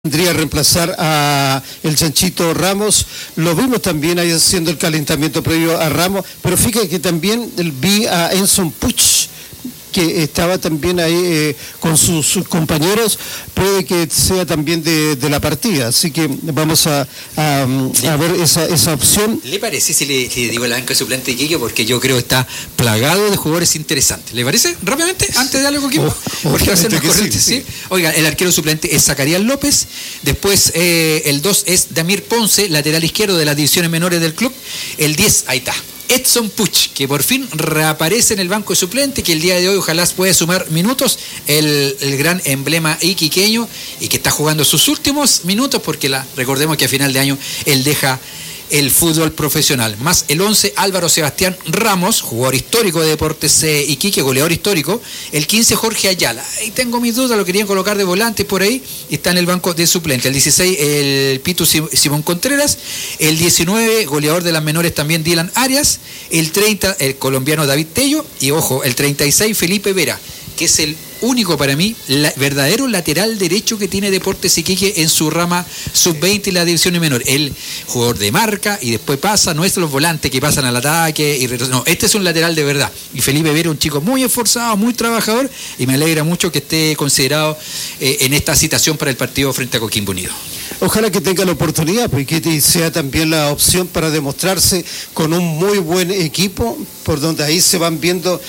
Vendría a reemplazar a el Chanchito Ramos. Lo vimos también ahí haciendo el calentamiento previo a Ramos, pero fíjate que también vi a Enson Puch, que estaba también ahí con sus compañeros. Puede que sea también de la partida, así que vamos a ver esa opción. ¿Le parece si le digo la banca suplente de Iquique? Porque yo creo que está plagado de jugadores interesantes. ¿Le parece? Rápidamente, antes de darle con Coquimbo, porque va a ser más corriente, ¿sí? Oiga, el arquero suplente es Zacarías López, después el 2 es Damir Ponce, lateral izquierdo de las divisiones menores del club, el 10, ahí está, Edson Puch, que por fin reaparece en el banco de suplente, que el día de hoy ojalá pueda sumar minutos, el gran emblema iquiqueño, y que está jugando sus últimos minutos, porque recordemos que a final de año él deja el fútbol profesional. Más el 11, Álvaro Sebastián Ramos, jugador histórico de Deportes Iquique, goleador histórico. El 15, Jorge Ayala. Ahí tengo mis dudas, lo querían colocar de volante por ahí, y está en el banco de suplente. El 16, el Pitu Simón Contreras. El 19, goleador de las menores también, Dylan Arias. El 30, el colombiano David Tello. Y ojo, el 36, Felipe Vera, que es el único para mí, verdadero lateral derecho que tiene Deportes Iquique en su rama sub-20 y la división menor. El jugador de marca y después pasa, no es los volantes que pasan al ataque, no, este es un lateral de verdad. Y Felipe Vera, un chico muy esforzado, muy trabajador, y me alegra mucho que esté considerado en esta citación para el partido frente a Coquimbo Unido. Ojalá que tenga la oportunidad, porque sea también la opción para demostrarse con un muy buen equipo, por donde ahí se van viendo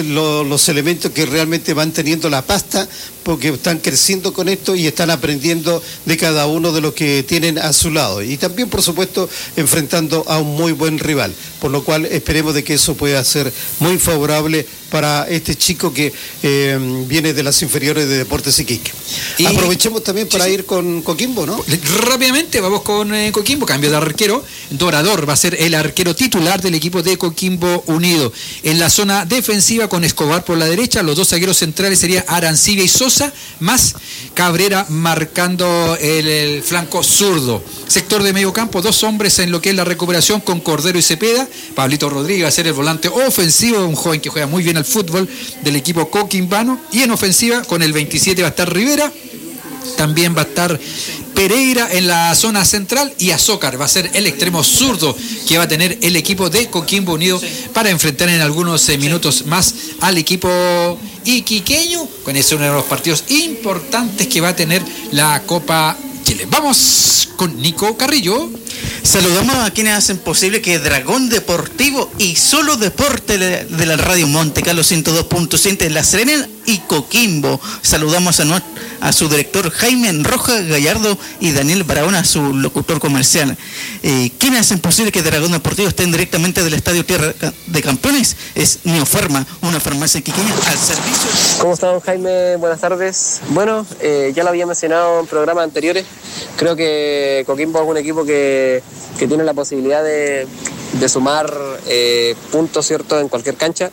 los elementos que realmente van teniendo la pasta, porque están creciendo con esto y están aprendiendo de cada uno de los que tienen a su lado. Y también, por supuesto, enfrentando a un muy buen rival, por lo cual esperemos de que eso pueda ser muy favorable para este chico que viene de las inferiores de Deportes Iquique. Aprovechemos también para ir con Coquimbo, ¿no? Rápidamente vamos con Coquimbo, cambio de arquero. Dorador va a ser el arquero titular del equipo de Coquimbo Unido. En la zona defensiva, con Escobar por la derecha, los dos zagueros centrales serían Arancibia y Sosa, más Cabrera marcando el flanco zurdo. Sector de medio campo, dos hombres en lo que es la recuperación, con Cordero y Cepeda. Pablito Rodríguez va a ser el volante ofensivo, un joven que juega muy bien al fútbol del equipo coquimbano. Y en ofensiva, con el 27 va a estar Rivera, también va a estar Pereira en la zona central, y Azócar va a ser el extremo zurdo que va a tener el equipo de Coquimbo Unido para enfrentar en algunos minutos más al equipo iquiqueño, con ese uno de los partidos importantes que va a tener la Copa Chile. Vamos con Nico Carrillo. Saludamos a quienes hacen posible que Dragón Deportivo y Solo Deporte de la Radio Monte Carlo 102.7 en La Serena y Coquimbo. Saludamos a su director Jaime Roja Gallardo y Daniel Barahona, su locutor comercial. Quienes hacen posible que Dragón Deportivo estén directamente del Estadio Tierra de Campeones es Neofarma, una farmacia quiqueña al servicio. ¿Cómo están, Jaime? Buenas tardes. Bueno, ya lo había mencionado en programas anteriores. Creo que Coquimbo es un equipo que tiene la posibilidad de sumar puntos, ¿cierto?, en cualquier cancha.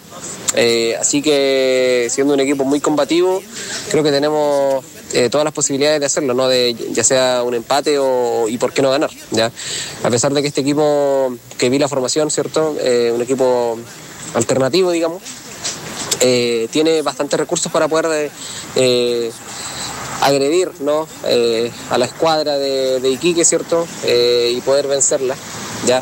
Así que, siendo un equipo muy combativo, creo que tenemos todas las posibilidades de hacerlo, ¿no? Ya sea un empate y por qué no ganar, ¿ya? A pesar de que este equipo, que vi la formación, ¿cierto?, un equipo alternativo, digamos, tiene bastantes recursos para poder agredir, ¿no?, a la escuadra de Iquique, ¿cierto?, y poder vencerla, ¿ya?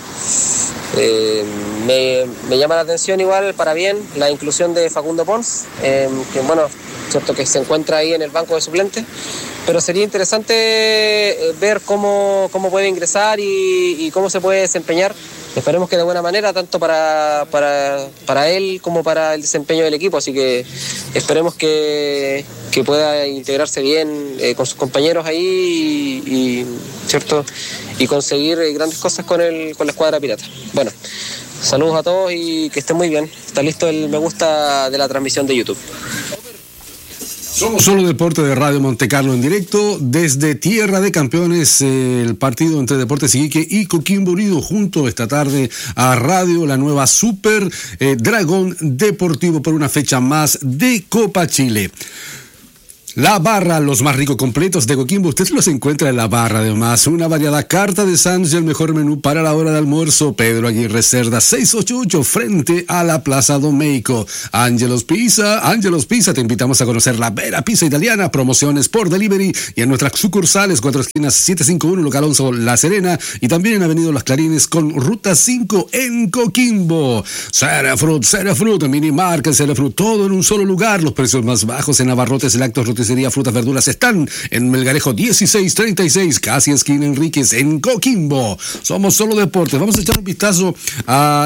Me llama la atención igual, para bien, la inclusión de Facundo Pons, que bueno, cierto que se encuentra ahí en el banco de suplentes, pero sería interesante ver cómo puede ingresar y cómo se puede desempeñar. Esperemos que de buena manera, tanto para él como para el desempeño del equipo, así que esperemos que pueda integrarse bien con sus compañeros ahí y ¿cierto?, y conseguir grandes cosas con la escuadra pirata. Bueno, saludos a todos y que estén muy bien. Está listo el me gusta de la transmisión de YouTube. Somos Solo Deporte de Radio Monte Carlo en directo desde Tierra de Campeones, el partido entre Deportes Iquique y Coquimbo Unido, junto esta tarde a Radio La Nueva Super Dragón Deportivo por una fecha más de Copa Chile. La Barra, los más ricos completos de Coquimbo, usted los encuentra en La Barra. Además, una variada carta de sándwich y el mejor menú para la hora de almuerzo. Pedro Aguirre Cerda, 688, frente a la Plaza Domeico. Angelos Pizza, te invitamos a conocer la Vera Pizza Italiana, promociones por delivery y en nuestras sucursales, 4 esquinas 751, local 11, La Serena, y también en Avenida Las Clarines con Ruta 5 en Coquimbo. Cerafruit, Mini Market, Cerafruit, todo en un solo lugar. Los precios más bajos en abarrotes, lácteos, roticería, frutas, verduras están en Melgarejo 1636, casi esquina Enríquez, en Coquimbo. Somos Solo Deportes. Vamos a echar un vistazo a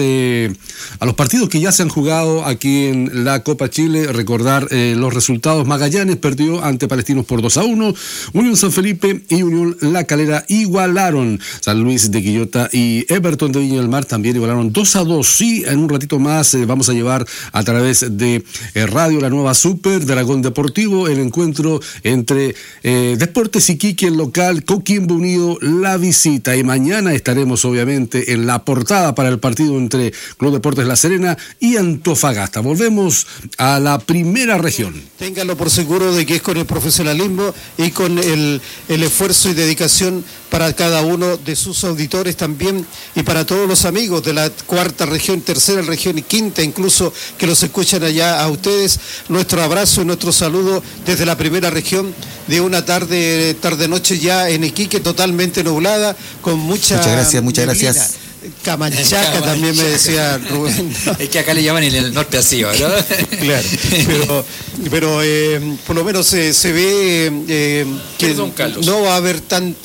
los partidos que ya se han jugado aquí en la Copa Chile. Recordar los resultados. Magallanes perdió ante Palestinos por 2-1. Unión San Felipe y Unión La Calera igualaron. San Luis de Quillota y Everton de Viña del Mar también igualaron 2-2. Sí, en un ratito más vamos a llevar a través de Radio La Nueva Super, Dragón Deportivo, el encuentro entre Deportes Iquique, el local, Coquimbo Unido, la visita. Y mañana estaremos obviamente en la portada para el partido entre Club Deportes La Serena y Antofagasta. Volvemos a la primera región. Ténganlo por seguro de que es con el profesionalismo y con el esfuerzo y dedicación para cada uno de sus auditores también, y para todos los amigos de la cuarta región, tercera región y quinta incluso, que los escuchan allá. A ustedes nuestro abrazo y nuestro saludo desde la primera región, de una tarde-noche ya en Iquique, totalmente nublada, con muchas gracias. Camanchaca también me decía Rubén. Es que acá le llaman en el norte así, ¿no? Claro, pero por lo menos se ve que no va a haber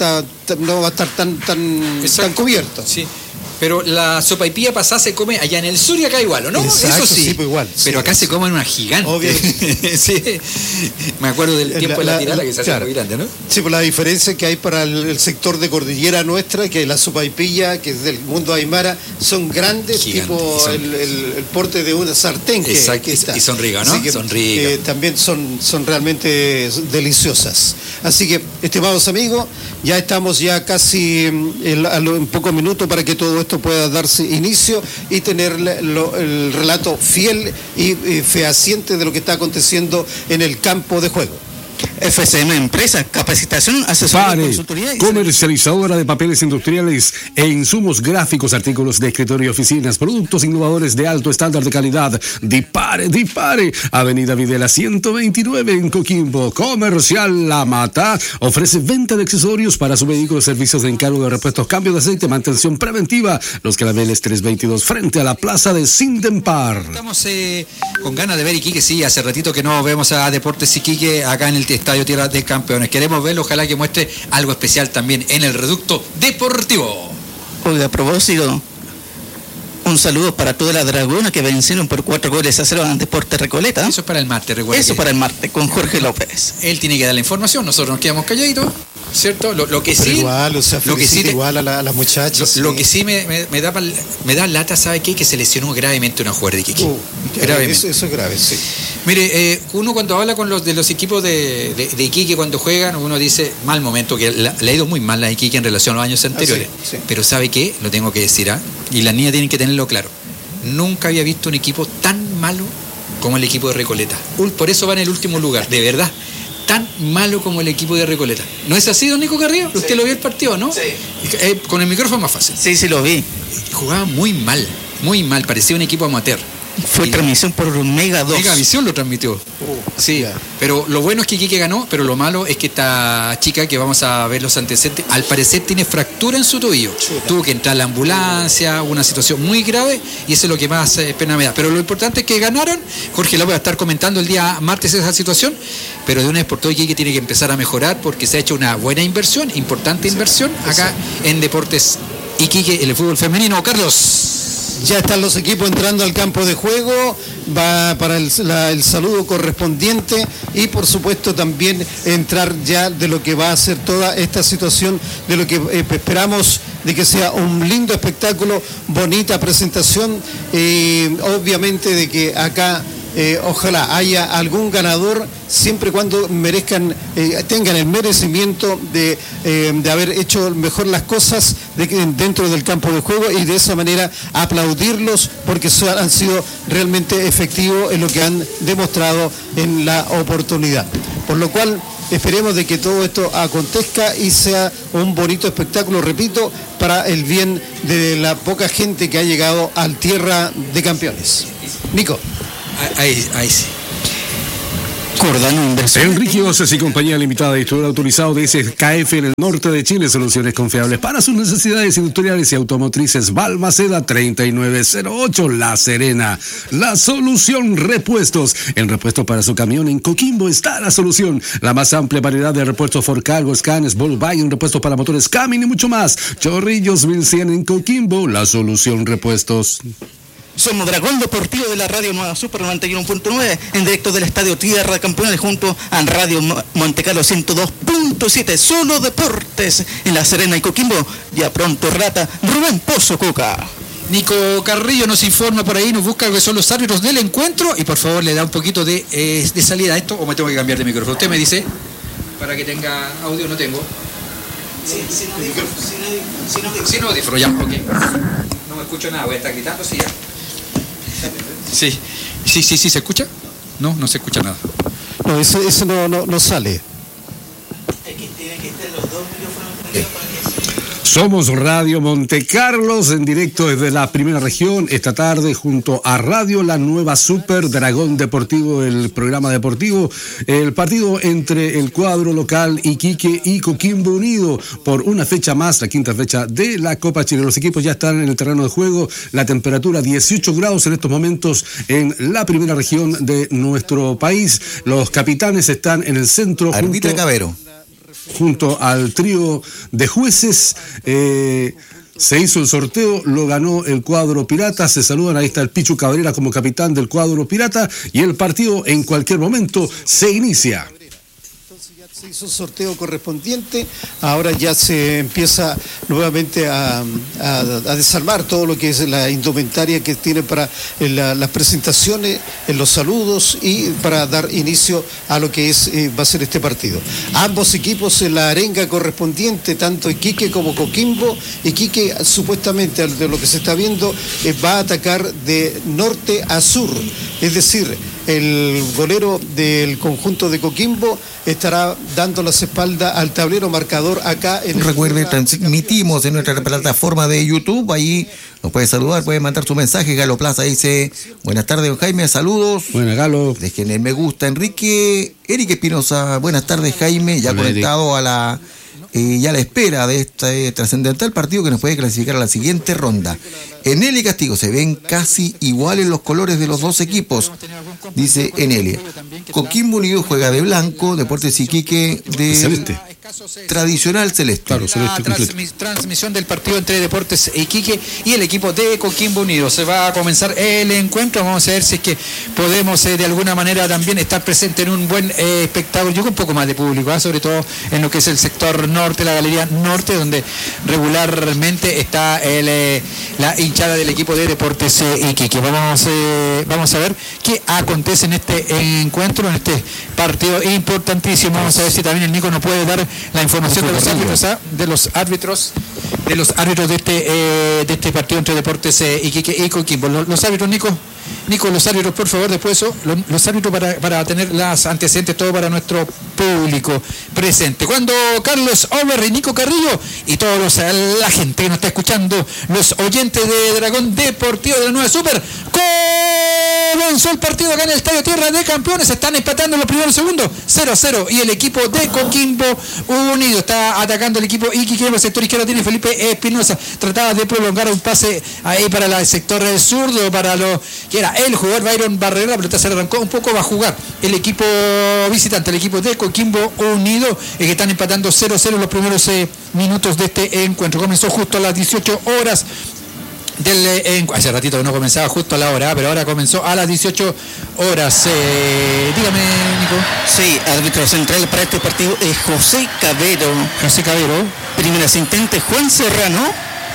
no va a estar tan cubierto. Sí. Pero la sopaipilla pasada se come allá en el sur y acá igual, ¿no? Exacto, eso sí, pues igual. Pero acá se come una gigante. Obviamente. Sí. Me acuerdo del tiempo de la tirada que se hace muy grande, ¿no? Sí, pues la diferencia que hay para el sector de cordillera nuestra, que la sopaipilla, que es del mundo aymara, son grandes, gigantes, tipo el porte de una sartén. Exacto, y son ricas, ¿no? Son ricas. También son realmente deliciosas. Así que, estimados amigos, ya estamos casi en pocos minutos para que todo esto pueda darse inicio y tener el relato fiel y fehaciente de lo que está aconteciendo en el campo de juego. FCM Empresa, capacitación, asesoría, consultoría y comercializadora de papeles industriales e insumos gráficos, artículos de escritorio y oficinas, productos innovadores de alto estándar de calidad. Dipare, Avenida Videla 129 en Coquimbo. Comercial La Mata ofrece venta de accesorios para su vehículo, servicios de encargo de repuestos, cambio de aceite, mantención preventiva. Los Claveles 322 frente a la plaza de Sindempar. Estamos con ganas de ver Iquique, sí, hace ratito que no vemos a Deportes Iquique acá en el Estadio Tierra de Campeones. Queremos verlo, ojalá que muestre algo especial también en el reducto deportivo. Oiga, a propósito, un saludo para toda la Dragona que vencieron por 4-0 a Deportes Recoleta. Eso es para el martes, recuerda. Eso para el martes, con Jorge López. Él tiene que dar la información, nosotros nos quedamos calladitos, ¿cierto? Lo que sí, igual, lo que sí igual a las muchachas. Lo que sí me da lata, ¿sabe qué? Que se lesionó gravemente una jugadora de Iquique. Gravemente. Eso es grave, sí. Mire, uno cuando habla con los equipos de Iquique cuando juegan, uno dice, mal momento, que le ha ido muy mal a Iquique en relación a los años anteriores. Sí. Pero ¿sabe qué? Lo tengo que decir, y las niñas tienen que tenerlo claro. Nunca había visto un equipo tan malo como el equipo de Recoleta. Por eso va en el último lugar, de verdad. Tan malo como el equipo de Recoleta. ¿No es así, don Nico Carrillo? Sí. ¿Usted lo vio el partido, no? Sí. Con el micrófono más fácil. Sí, lo vi. Jugaba muy mal, parecía un equipo amateur. Fue transmisión por Mega 2. Megavisión lo transmitió. Sí, yeah. Pero lo bueno es que Iquique ganó, pero lo malo es que esta chica, que vamos a ver los antecedentes, al parecer tiene fractura en su tobillo. Tuvo que entrar a la ambulancia, una situación muy grave, y eso es lo que más pena me da. Pero lo importante es que ganaron. Jorge la voy a estar comentando el día martes esa situación, pero de una vez por todo Iquique tiene que empezar a mejorar porque se ha hecho una buena inversión, importante inversión acá en Deportes Iquique, en el fútbol femenino. Carlos. Ya están los equipos entrando al campo de juego, va para el saludo correspondiente y por supuesto también entrar ya de lo que va a ser toda esta situación, de lo que esperamos de que sea un lindo espectáculo, bonita presentación, obviamente de que acá ojalá haya algún ganador siempre y cuando merezcan, tengan el merecimiento de haber hecho mejor las cosas dentro del campo de juego, y de esa manera aplaudirlos porque han sido realmente efectivos en lo que han demostrado en la oportunidad. Por lo cual esperemos de que todo esto acontezca y sea un bonito espectáculo, repito, para el bien de la poca gente que ha llegado al Tierra de Campeones. Nico. Ahí sí. Enrique Oces y compañía limitada, distribuidor autorizado de SKF en el norte de Chile. Soluciones confiables para sus necesidades industriales y automotrices. Balmaceda 3908 La Serena. La solución repuestos. En repuestos para su camión en Coquimbo está la solución. La más amplia variedad de repuestos Ford Cargo, Scans, Volkswagen, repuestos para motores Camin y mucho más. Chorrillos 1100 en Coquimbo. La solución repuestos. Somos Dragón Deportivo de la Radio Nueva Super 91.9 en directo del Estadio Tierra de Campeones junto a Radio Montecarlo 102.7. Solo deportes en La Serena y Coquimbo. Ya pronto rata Rubén Pozo Coca. Nico Carrillo nos informa por ahí, nos busca que son los árbitros del encuentro y por favor le da un poquito de salida a esto, o me tengo que cambiar de micrófono. Usted me dice, para que tenga audio, no tengo. Sin audífono, ya, ok. No me escucho nada, voy a estar gritando, sí, ya. Sí, ¿se escucha? No se escucha nada. No, eso no sale. Tiene que estar los dos micrófonos. Somos Radio Montecarlos en directo desde la primera región esta tarde junto a Radio La Nueva Super, Dragón Deportivo, el programa deportivo, el partido entre el cuadro local Iquique y Coquimbo Unido por una fecha más, la quinta fecha de la Copa Chile. Los equipos ya están en el terreno de juego, la temperatura 18 grados en estos momentos en la primera región de nuestro país. Los capitanes están en el centro. Arbitra Cabero. Junto al trío de jueces. Se hizo el sorteo, lo ganó el cuadro pirata, se saludan, ahí está el Pichu Cabrera como capitán del cuadro pirata y el partido en cualquier momento se inicia. Se hizo el sorteo correspondiente, ahora ya se empieza nuevamente a desarmar todo lo que es la indumentaria que tiene para las presentaciones, en los saludos y para dar inicio a lo que va a ser este partido. Ambos equipos en la arenga correspondiente, tanto Iquique como Coquimbo. Iquique supuestamente, de lo que se está viendo, va a atacar de norte a sur, es decir, el golero del conjunto de Coquimbo estará dando las espaldas al tablero marcador acá en el... Recuerde, transmitimos en nuestra plataforma de YouTube, ahí nos puede saludar, puede mandar su mensaje. Galo Plaza dice, buenas tardes, don Jaime, saludos. Buenas, Galo. Dejen el me gusta. Eric Espinosa, buenas tardes, Jaime, ya conectado a la... ya a la espera de este trascendental partido que nos puede clasificar a la siguiente ronda. Eneli Castillo, se ven casi iguales los colores de los dos equipos, dice Eneli. Coquimbo Unido juega de blanco, Deportes Iquique de celeste. Tradicional celeste. Claro, celeste completo. Transmisión del partido entre Deportes Iquique y el equipo de Coquimbo Unido. Se va a comenzar el encuentro, vamos a ver si es que podemos de alguna manera también estar presente en un buen espectáculo. Yo con un poco más de público, sobre todo en lo que es el sector norte, la galería norte, donde regularmente está la hinchada del equipo de Deportes Iquique. Vamos a ver qué acontece en este encuentro, en este partido importantísimo. Vamos a ver si también el Nico nos puede dar la información de los árbitros de este partido entre Deportes Iquique y Coquimbo. Los árbitros, Nico, los árbitros, por favor, después eso, los árbitros para tener las antecedentes, todo para nuestro público presente. Cuando Carlos Over y Nico Carrillo y todos la gente que nos está escuchando, los oyentes de Dragón Deportivo de la Nueva Super, comenzó el partido acá en el Estadio Tierra de Campeones, están empatando los primeros segundos, 0-0, y el equipo de Coquimbo Unido está atacando el equipo Iquique. En el sector izquierdo tiene Felipe Espinosa, trataba de prolongar un pase ahí para el sector zurdo, para lo que era el jugador Byron Barrera, la pelota se le arrancó un poco, va a jugar el equipo visitante, el equipo de Coquimbo Unido, que están empatando 0-0 en los primeros minutos de este encuentro. Comenzó justo a las 18 horas hace ratito que no comenzaba justo a la hora, pero ahora comenzó a las 18 horas. Dígame, Nico. Sí, árbitro central para este partido es José Cabero. Primer asistente Juan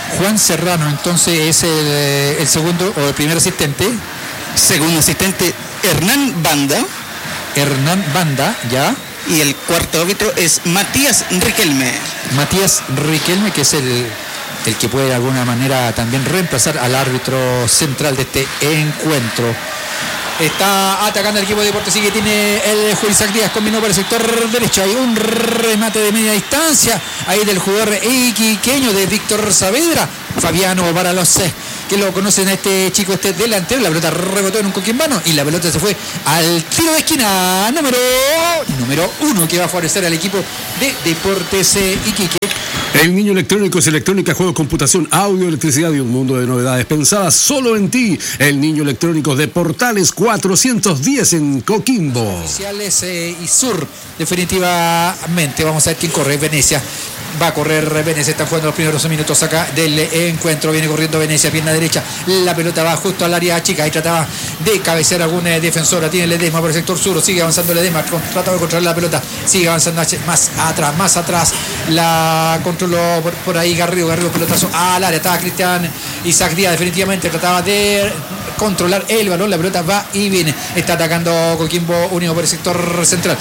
Serrano, entonces es el segundo o el primer asistente. Segundo asistente Hernán Banda. Hernán Banda, ya. Y el cuarto árbitro es Matías Riquelme. Matías Riquelme, que es el que puede de alguna manera también reemplazar al árbitro central de este encuentro. Está atacando el equipo de Deportes Iquique, tiene el Julio Isaac Díaz, combinó por el sector derecho, hay un remate de media distancia, ahí del jugador iquiqueño de Víctor Saavedra, Fabiano para los que lo conocen a este chico, este delantero. La pelota rebotó en un coquimbano y la pelota se fue al tiro de esquina número 1, que va a favorecer al equipo de Deportes Iquique. El Niño Electrónico es electrónica, juego, computación, audio, electricidad y un mundo de novedades pensadas solo en ti. El Niño Electrónico de Portales 410 en Coquimbo. Oficiales y Sur, definitivamente. Vamos a ver quién corre. Venecia. Va a correr Venecia, están jugando los primeros minutos acá del encuentro. Viene corriendo Venecia, pierna derecha. La pelota va justo al área chica. Ahí trataba de cabecear alguna defensora. Tiene Ledesma por el sector sur. Sigue avanzando Ledesma. Trata de controlar la pelota. Sigue avanzando más atrás. La controló por ahí Garrido. Pelotazo al área. Estaba Cristian Isaac Díaz. Definitivamente trataba de controlar el balón. La pelota va y viene. Está atacando Coquimbo Unido por el sector central.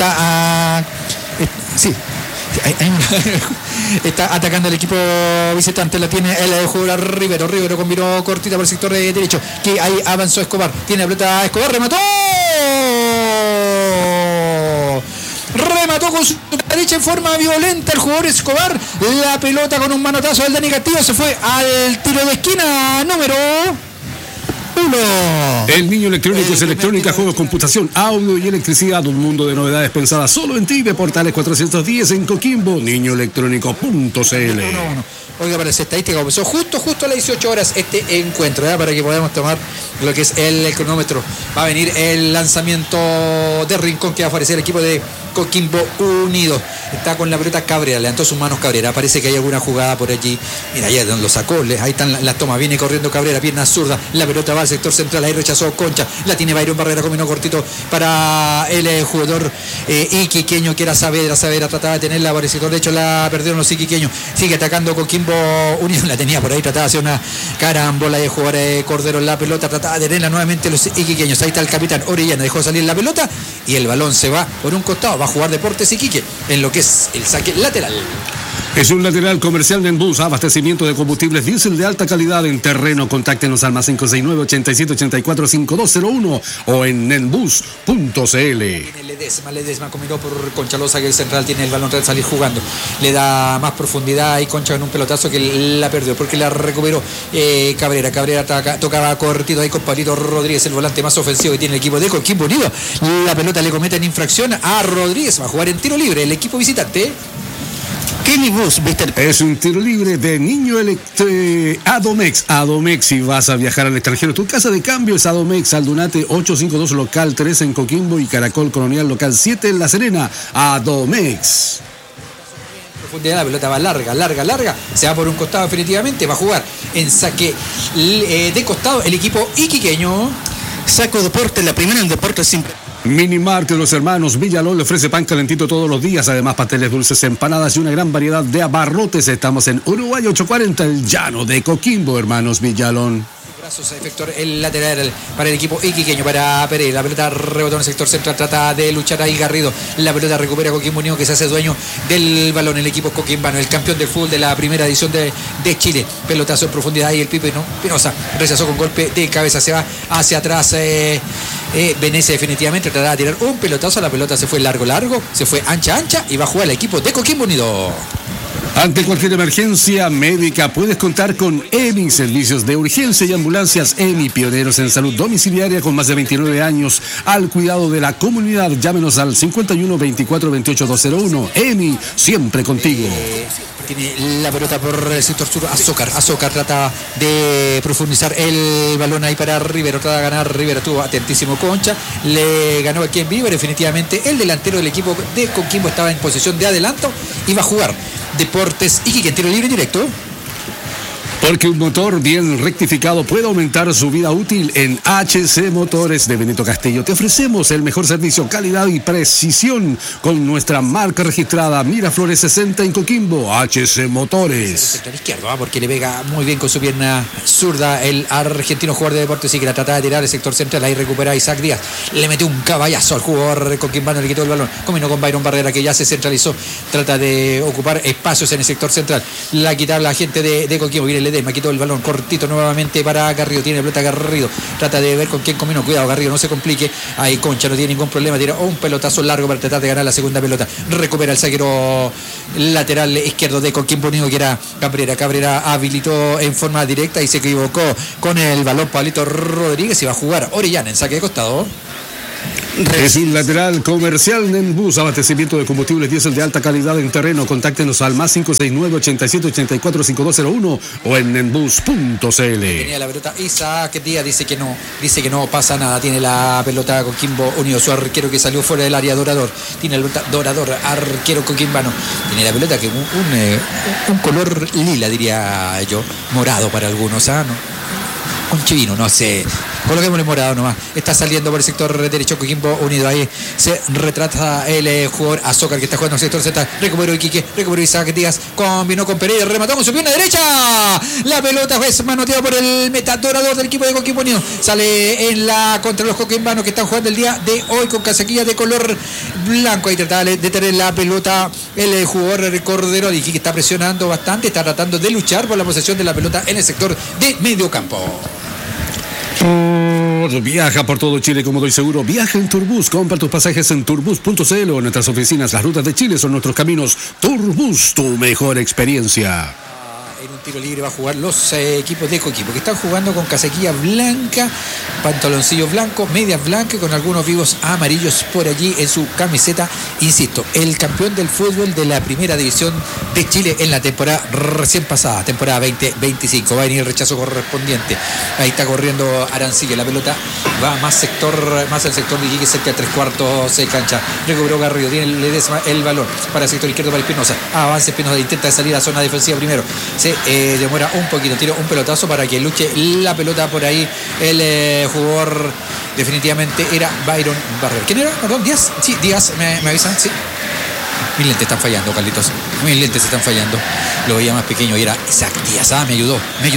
Está atacando el equipo visitante. La tiene el jugador Rivero combinó cortita por el sector derecho, que ahí avanzó Escobar, tiene la pelota Escobar, remató con su derecha en forma violenta el jugador Escobar. La pelota con un manotazo del Dani Castillo se fue al tiro de esquina número 1. El Niño Electrónico es electrónica, juegos, computación, audio y electricidad. Un mundo de novedades pensadas solo en ti. De Portales 410 en Coquimbo. Niñoelectrónico.cl. Oiga, para esa estadística comenzó justo a las 18 horas este encuentro, ¿verdad? Para que podamos tomar lo que es el cronómetro. Va a venir el lanzamiento de Rincón, que va a aparecer el equipo de Coquimbo Unido. Está con la pelota Cabrera, levantó sus manos Cabrera. Parece que hay alguna jugada por allí. Mira, ahí lo sacó, ahí están las tomas. Viene corriendo Cabrera, pierna zurda. La pelota va al sector central, ahí rechazó Concha. La tiene Byron Barrera, combinó cortito para el jugador iquiqueño, que era Saavedra. Saavedra trataba de tenerla por el sector derecho, la perdieron los iquiqueños. Sigue atacando Coquimbo Unido, la tenía por ahí, trataba de hacer una carambola de jugar Cordero en la pelota, trataba de tenerla nuevamente los iquiqueños. Ahí está el capitán Orellana, dejó salir la pelota y el balón se va por un costado. Va a jugar Deportes Iquique en lo que es el saque lateral. Es un lateral comercial Nenbus, abastecimiento de combustibles diésel de alta calidad en terreno. Contáctenos al más 569-8784-5201 o en nenbus.cl. Ledesma combinó por Concha Loza, que el central tiene el balón, de salir jugando. Le da más profundidad y Concha en un pelotazo que la perdió porque la recuperó Cabrera. Cabrera tocaba cortito ahí con Pablito Rodríguez, el volante más ofensivo que tiene el equipo de Coquimbo Unido. La pelota le cometen infracción a Rodríguez. Va a jugar en tiro libre el equipo visitante. Kenny Bus, ¿viste? Es un tiro libre de Niño Adomex. Adomex, si vas a viajar al extranjero. Tu casa de cambio es Adomex, Aldunate 852 local 3 en Coquimbo y Caracol Colonial local 7 en La Serena. Adomex. Profundidad, la pelota va larga. Se va por un costado definitivamente. Va a jugar en saque de costado el equipo iquiqueño. Saco Deporte, la primera en deporte siempre. Minimart de los hermanos Villalón le ofrece pan calentito todos los días, además pasteles dulces, empanadas y una gran variedad de abarrotes. Estamos en Uruguay 840, el llano de Coquimbo, hermanos Villalón. Brazos a efectuar el lateral para el equipo iquiqueño, para Pérez. La pelota rebotó en el sector central, trata de luchar ahí Garrido. La pelota recupera Coquimbo Unido, que se hace dueño del balón. El equipo coquimbano, el campeón del fútbol de la primera edición de Chile. Pelotazo en profundidad y el Pipe Pinoza rechazó con golpe de cabeza. Se va hacia atrás. Venecia definitivamente trataba de tirar un pelotazo. La pelota se fue largo, se fue ancha y va a jugar el equipo de Coquimbo Unido. Ante cualquier emergencia médica puedes contar con EMI, servicios de urgencia y ambulancias EMI, pioneros en salud domiciliaria con más de 29 años al cuidado de la comunidad. Llámenos al 51 24 28 201. EMI, siempre contigo. Tiene la pelota por el sector sur. Azócar trata de profundizar el balón ahí para Rivero. Trata de ganar Rivero. Tuvo atentísimo Concha. Le ganó aquí en Viver. Definitivamente el delantero del equipo de Coquimbo estaba en posición de adelanto y va a jugar Deportes Iquique en tiro libre directo. Porque un motor bien rectificado puede aumentar su vida útil. En HC Motores de Benito Castillo te ofrecemos el mejor servicio, calidad y precisión con nuestra marca registrada Miraflores 60 en Coquimbo. HC Motores. Sector izquierdo, porque le pega muy bien con su pierna zurda el argentino jugador de Deportes y que la trata de tirar el sector central. Ahí recupera Isaac Díaz. Le metió un caballazo al jugador coquimbano, le quitó el balón. Combinó con Byron Barrera, que ya se centralizó. Trata de ocupar espacios en el sector central. La quita la gente de Coquimbo. Viene Ledesma, quitó el balón cortito nuevamente para Garrido. Tiene pelota Garrido. Trata de ver con quién combinó. Cuidado, Garrido, no se complique. Ahí Concha no tiene ningún problema. Tira un pelotazo largo para tratar de ganar la segunda pelota. Recupera el zaguero lateral izquierdo de Coquimbo Unido, que era Cabrera. Cabrera habilitó en forma directa y se equivocó con el balón Pablito Rodríguez. Y va a jugar Orellana en saque de costado. Es un lateral comercial Nenbus, abastecimiento de combustibles diésel de alta calidad en terreno. Contáctenos al más 569-8784-5201 o en nenbus.cl. Tenía la pelota Isaac Díaz, dice que no pasa nada. Tiene la pelota Coquimbo Unido, su arquero que salió fuera del área, Dorador. Tiene la pelota Dorador, arquero coquimbano. Tiene la pelota que un color lila, diría yo, morado para algunos, ¿no? Un chivino, no sé. Coloquémosle morado nomás. Está saliendo por el sector derecho Coquimbo Unido. Ahí se retrata el jugador Azócar, que está jugando en el sector Z. Recuperó Iquique, recuperó Isaac Díaz. Combinó con Pereira, remató con su pierna derecha. La pelota fue manoteada por el metadorador del equipo de Coquimbo Unido. Sale en la contra los coquimbanos que están jugando el día de hoy con casaquilla de color blanco. Ahí trata de tener la pelota el jugador Cordero. Iquique está presionando bastante. Está tratando de luchar por la posesión de la pelota en el sector de medio campo. Viaja por todo Chile, como doy seguro. Viaja en Turbus. Compra tus pasajes en turbus.cl o en nuestras oficinas. Las rutas de Chile son nuestros caminos. Turbus, tu mejor experiencia. En un tiro libre va a jugar los equipos de Coquimbo, que están jugando con casaquilla blanca, pantaloncillo blanco, medias blancas, con algunos vivos amarillos por allí en su camiseta. Insisto, el campeón del fútbol de la primera división de Chile en la temporada recién pasada, temporada 2025. Va a venir el rechazo correspondiente. Ahí está corriendo Arancilla. La pelota va más al sector de Iquique, cerca de 3/4 de cancha. Recuperó Garrido, tiene el balón para el sector izquierdo para Espinosa. Avanza Espinosa, intenta de salir a zona defensiva primero. Se demora un poquito, tira un pelotazo para que luche la pelota por ahí. El jugador definitivamente era Byron Barrera. ¿Quién era? Perdón, Díaz. Sí, Díaz, me avisan, sí. Mis lentes están fallando, Carlitos. Mis lentes están fallando. Lo veía más pequeño y era Isaac Díaz. Me ayudó.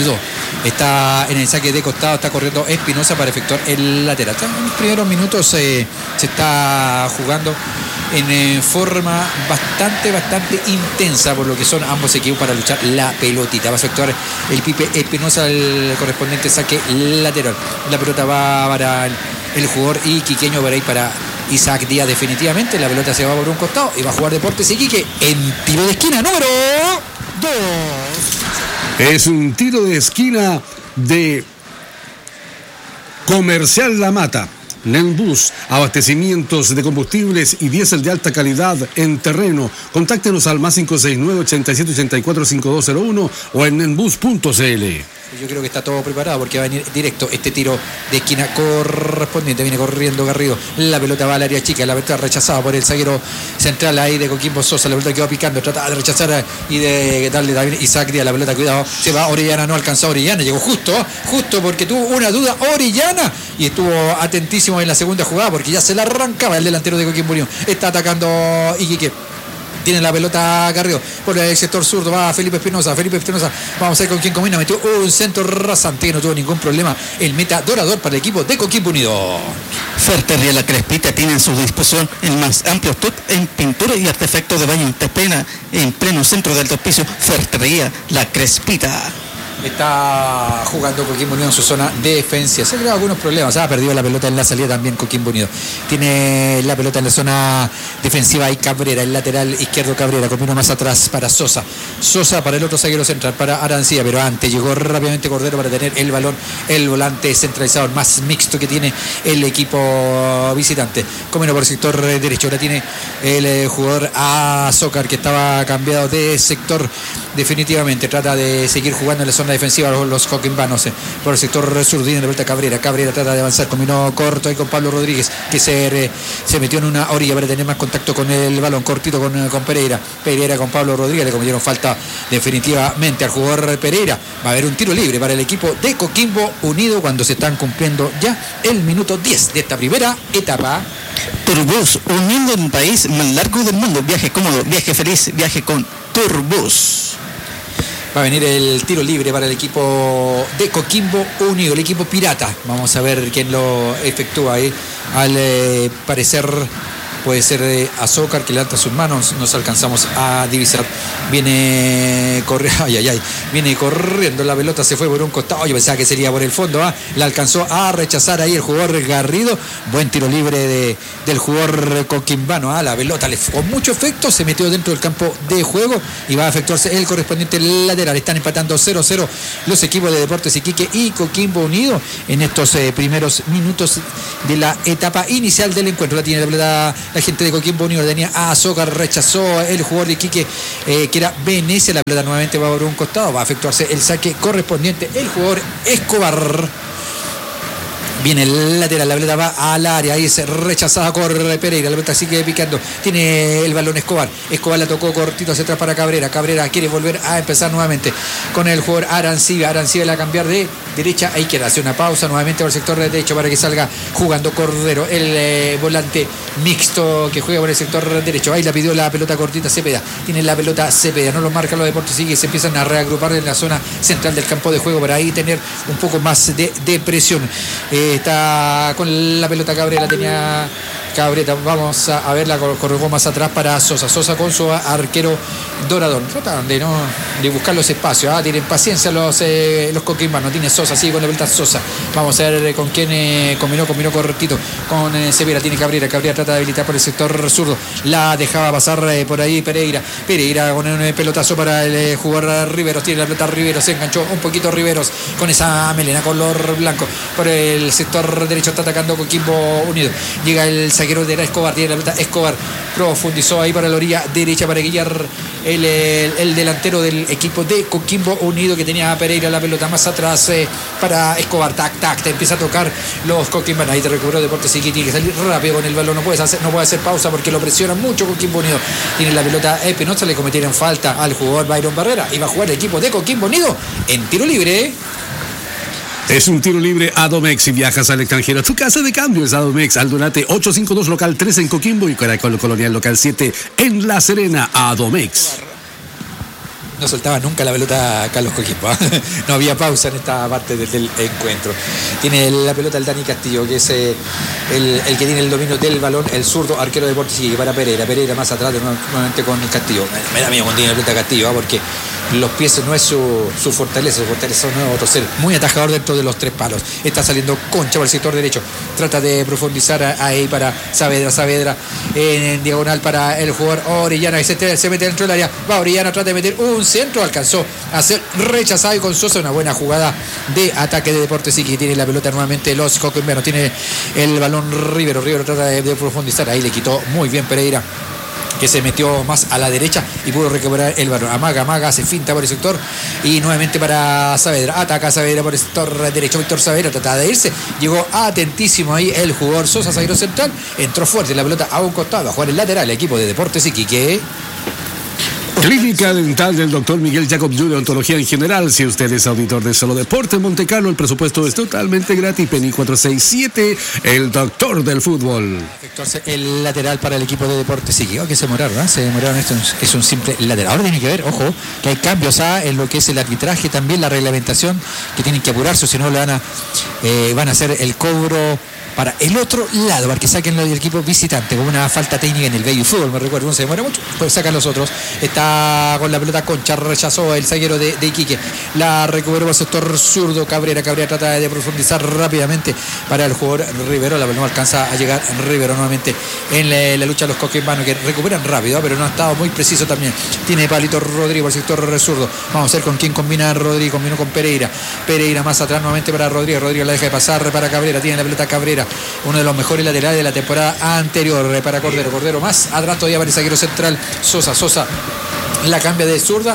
Está en el saque de costado, está corriendo Espinosa para efectuar el lateral. En los primeros minutos se está jugando en forma bastante intensa por lo que son ambos equipos para luchar la pelotita. Va a efectuar el Pipe Espinosa el correspondiente saque lateral. La pelota va para el jugador iquiqueño, para ahí para Isaac Díaz. Definitivamente la pelota se va por un costado y va a jugar Deportes Iquique en tiro de esquina número 2. Es un tiro de esquina de Comercial La Mata. Nenbus, abastecimientos de combustibles y diésel de alta calidad en terreno. Contáctenos al más 569-8784-5201 o en nenbus.cl. Yo creo que está todo preparado porque va a venir directo este tiro de esquina correspondiente. Viene corriendo Garrido. La pelota va al área chica. La pelota rechazada por el zaguero central ahí de Coquimbo Sosa. La pelota quedó picando. Trata de rechazar y de darle también Isaac Díaz. La pelota, cuidado. Se va Orellana. No alcanzó Orellana. Llegó justo porque tuvo una duda Orellana y estuvo atentísimo en la segunda jugada porque ya se la arrancaba el delantero de Coquimbo Unido. Está atacando Iquique. Tiene la pelota Garrido por el sector zurdo. Va Felipe Espinosa. Vamos a ver con quién combina. Metió un centro rasante que no tuvo ningún problema. El meta dorador para el equipo de Coquimbo Unido. Ferretería La Crespita tiene a su disposición el más amplio stock en pintura y artefactos de baño en pleno centro del hospicio. Ferretería La Crespita. Está jugando Coquimbo Unido en su zona defensiva. Se ha creado algunos problemas. Ha perdido la pelota en la salida también Coquimbo Unido. Tiene la pelota en la zona defensiva y Cabrera, el lateral izquierdo Cabrera. Combina más atrás para Sosa. Sosa para el otro zaguero central, para Arancía. Pero antes llegó rápidamente Cordero para tener el balón. El volante centralizador más mixto que tiene el equipo visitante. Combina por el sector derecho. Ahora tiene el jugador Azócar, que estaba cambiado de sector definitivamente. Trata de seguir jugando en la zona zona defensiva los coquimbanos. Por el sector sur tiene la vuelta Cabrera trata de avanzar, combinó corto ahí con Pablo Rodríguez, que se metió en una orilla para tener más contacto con el balón, cortito con Pereira con Pablo Rodríguez, le cometieron falta definitivamente al jugador Pereira. Va a haber un tiro libre para el equipo de Coquimbo Unido cuando se están cumpliendo ya el minuto 10 de esta primera etapa. Turbus, uniendo un país más largo del mundo. Viaje cómodo, viaje feliz, viaje con Turbus. Va a venir el tiro libre para el equipo de Coquimbo Unido, el equipo pirata. Vamos a ver quién lo efectúa ahí. Al parecer puede ser Azócar, que levanta sus manos, nos alcanzamos a divisar. Viene corriendo la pelota, se fue por un costado. Yo pensaba que sería por el fondo, la alcanzó a rechazar ahí el jugador Garrido. Buen tiro libre del jugador coquimbano. La pelota con mucho efecto se metió dentro del campo de juego y va a efectuarse el correspondiente lateral. Están empatando 0-0 los equipos de Deportes Iquique y Coquimbo Unido en estos primeros minutos de la etapa inicial del encuentro. La tiene la pelota la gente de Coquimbo Unido, tenía a Azócar, rechazó el jugador de Iquique, que era Venecia. La pelota nuevamente va por un costado, va a efectuarse el saque correspondiente el jugador Escobar. Viene el lateral, la pelota va al área, ahí es rechazada, corre Pereira, la pelota sigue picando, tiene el balón Escobar la tocó cortito hacia atrás para Cabrera quiere volver a empezar nuevamente con el jugador Arancibia la cambiar de derecha a izquierda, hace una pausa nuevamente por el sector derecho para que salga jugando Cordero, el volante mixto que juega por el sector derecho. Ahí la pidió la pelota cortita Cepeda, tiene la pelota Cepeda, no lo marca los Deportes y se empiezan a reagrupar en la zona central del campo de juego para ahí tener un poco más de presión. Está con la pelota Cabrera, tenía Cabrera, vamos a verla, corrió más atrás para Sosa con su arquero Doradón. Tratan de buscar los espacios, tienen paciencia los coquimbanos, tiene Sosa, sigue con la pelota Sosa. Vamos a ver con quién combinó cortito con Severa, tiene Cabrera trata de habilitar por el sector zurdo, la dejaba pasar por ahí Pereira con un pelotazo para el jugador Riveros, tiene la pelota Riveros, se enganchó un poquito Riveros con esa melena color blanco por el sector derecho, está atacando Coquimbo Unido, llega el zaguero de Escobar, tiene la pelota Escobar, profundizó ahí para la orilla derecha para guiar el delantero del equipo de Coquimbo Unido, que tenía a Pereira la pelota más atrás para Escobar, te empieza a tocar los coquimbanos, ahí te recuperó Deportes Iquique, tiene que salir rápido con el balón, no puede hacer pausa porque lo presiona mucho Coquimbo Unido, tiene la pelota Espinosa, le cometieron falta al jugador Byron Barrera y va a jugar el equipo de Coquimbo Unido en tiro libre. Es un tiro libre Adomex. Si viajas al extranjero, tu casa de cambio es Adomex. Aldunate 852 local 3 en Coquimbo y Caracol Colonial local 7 en La Serena. Adomex. No soltaba nunca la pelota Carlos Coquimbo. No había pausa en esta parte del encuentro. Tiene la pelota el Dani Castillo, que es el que tiene el dominio del balón, el zurdo arquero de Deportes Iquique para Pereira más atrás nuevamente con Castillo. Me da miedo cuando tiene la pelota Castillo, porque los pies no es su fortaleza, son otro ser muy atajador dentro de los tres palos. Está saliendo Concha por el sector derecho, trata de profundizar ahí para Saavedra en diagonal para el jugador Orellana, que se mete dentro del área, va Orellana, trata de meter un centro, alcanzó a ser rechazado y con Sosa una buena jugada de ataque de Deportes Iquique. Tiene la pelota nuevamente los coquimbanos, tiene el balón Rivero trata de profundizar, ahí le quitó muy bien Pereira, que se metió más a la derecha y pudo recuperar el balón. Amaga, se finta por el sector y nuevamente para Saavedra, ataca Saavedra por el sector derecho, Víctor Saavedra trata de irse, llegó atentísimo ahí el jugador Sosa, zaguero central, entró fuerte la pelota a un costado, a jugar el lateral, el equipo de Deportes Iquique. Clínica Dental del Dr. Miguel Jacob de Odontología en general. Si usted es auditor de Solo Deporte Montecarlo, el presupuesto es totalmente gratis. Penny 467, el doctor del fútbol. Efectuarse el lateral para el equipo de Deportes Iquique. Que se demoraron, esto es un simple lateral. Ahora tiene que ver, ojo, que hay cambios en lo que es el arbitraje, también la reglamentación, que tienen que apurarse, si no van a hacer el cobro para el otro lado, para que saquen el equipo visitante, con una falta técnica en el Baby Fútbol, me recuerdo, no se demora mucho, pues sacan los otros. Está con la pelota Concha, rechazó el zaguero de Iquique, la recuperó el sector zurdo Cabrera trata de profundizar rápidamente para el jugador Rivero, la pelota no alcanza a llegar Rivero nuevamente en la lucha de los coquimbanos, que recuperan rápido, pero no ha estado muy preciso también. Tiene Pablito Rodrigo por el sector zurdo, vamos a ver con quién combina Rodrigo, combinó con Pereira más atrás nuevamente para Rodrigo la deja de pasar para Cabrera, tiene la pelota Cabrera, uno de los mejores laterales de la temporada anterior para Cordero más atrás todavía para el zaguero central Sosa, la cambia de zurda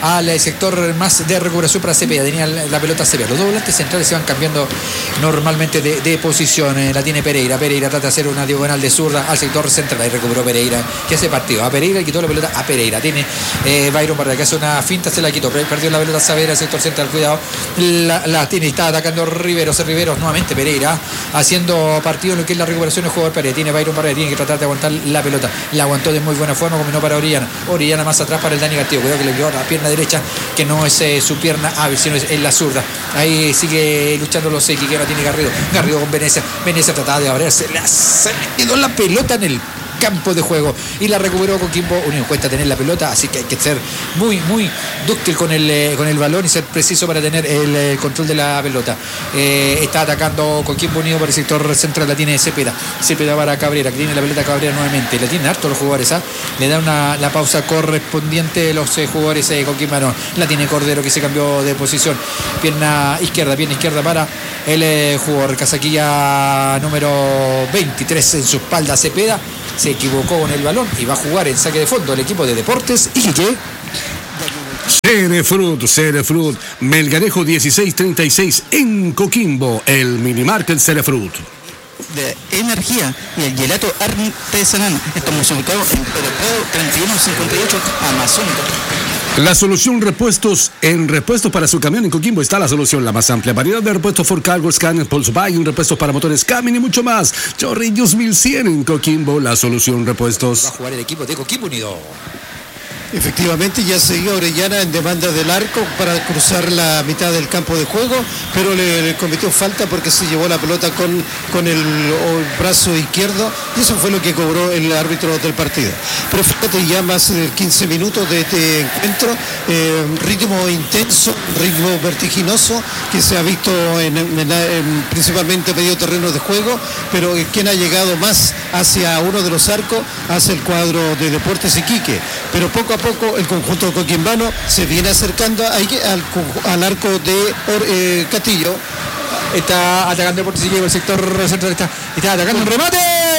al sector más de recuperación para Cepeda. Tenía la pelota Cepeda. Los dos volantes centrales se van cambiando normalmente de posición. La tiene Pereira. Pereira trata de hacer una diagonal de zurda al sector central. Ahí recuperó Pereira, que hace partido. A Pereira le quitó la pelota a Pereira. Tiene Byron Barrera, que hace una finta, se la quitó. Perdió la pelota Saavedra, al sector central. Cuidado. La tiene, está atacando Riveros nuevamente Pereira, haciendo partido en lo que es la recuperación del jugador Pereira. Tiene Byron Barrera, tiene que tratar de aguantar la pelota. La aguantó de muy buena forma, combinó para Orellana más atrás para el Dani Castillo. Cuidado que le quedó la pierna derecha, que no es su pierna hábil, sino es la zurda. Ahí sigue luchando los X, que ahora tiene Garrido con Venecia. Venecia trataba de abrirse, se le quedó la pelota en el campo de juego y la recuperó Coquimbo Unido. Cuesta tener la pelota, así que hay que ser muy dúctil con el balón y ser preciso para tener el control de la pelota. Está atacando Coquimbo Unido por el sector central. La tiene Cepeda para Cabrera, que tiene la pelota Cabrera nuevamente. La tienen harto los jugadores, le dan la pausa correspondiente los jugadores coquimbanos. La tiene Cordero, que se cambió de posición. Pierna izquierda para el jugador casaquilla número 23 en su espalda. Cepeda se equivocó con el balón y va a jugar en saque de fondo el equipo de Deportes Iquique. Cerefrut, Melgarejo 1636 en Coquimbo, el Minimarket Cerefrut. De energía y el gelato artesanal. Estamos ubicados en Pedro Prado 3158 Amazónica. La solución repuestos para su camión en Coquimbo está la solución, la más amplia variedad de repuestos Ford Cargo, Scania, Volkswagen, repuestos para motores Camin y mucho más. Chorrillos 1100 en Coquimbo, la solución repuestos. Va a jugar el equipo de Coquimbo Unido. Efectivamente, ya seguía Orellana en demanda del arco para cruzar la mitad del campo de juego, pero le cometió falta porque se llevó la pelota con el brazo izquierdo y eso fue lo que cobró el árbitro del partido. Pero fíjate, ya más de 15 minutos de este encuentro, ritmo intenso, ritmo vertiginoso que se ha visto principalmente medio terreno de juego, pero quien ha llegado más hacia uno de los arcos, hacia el cuadro de Deportes Iquique, pero poco a poco el conjunto coquimbano se viene acercando al arco de Castillo. Está atacando Deportes Iquique por el sector central, está atacando un remate.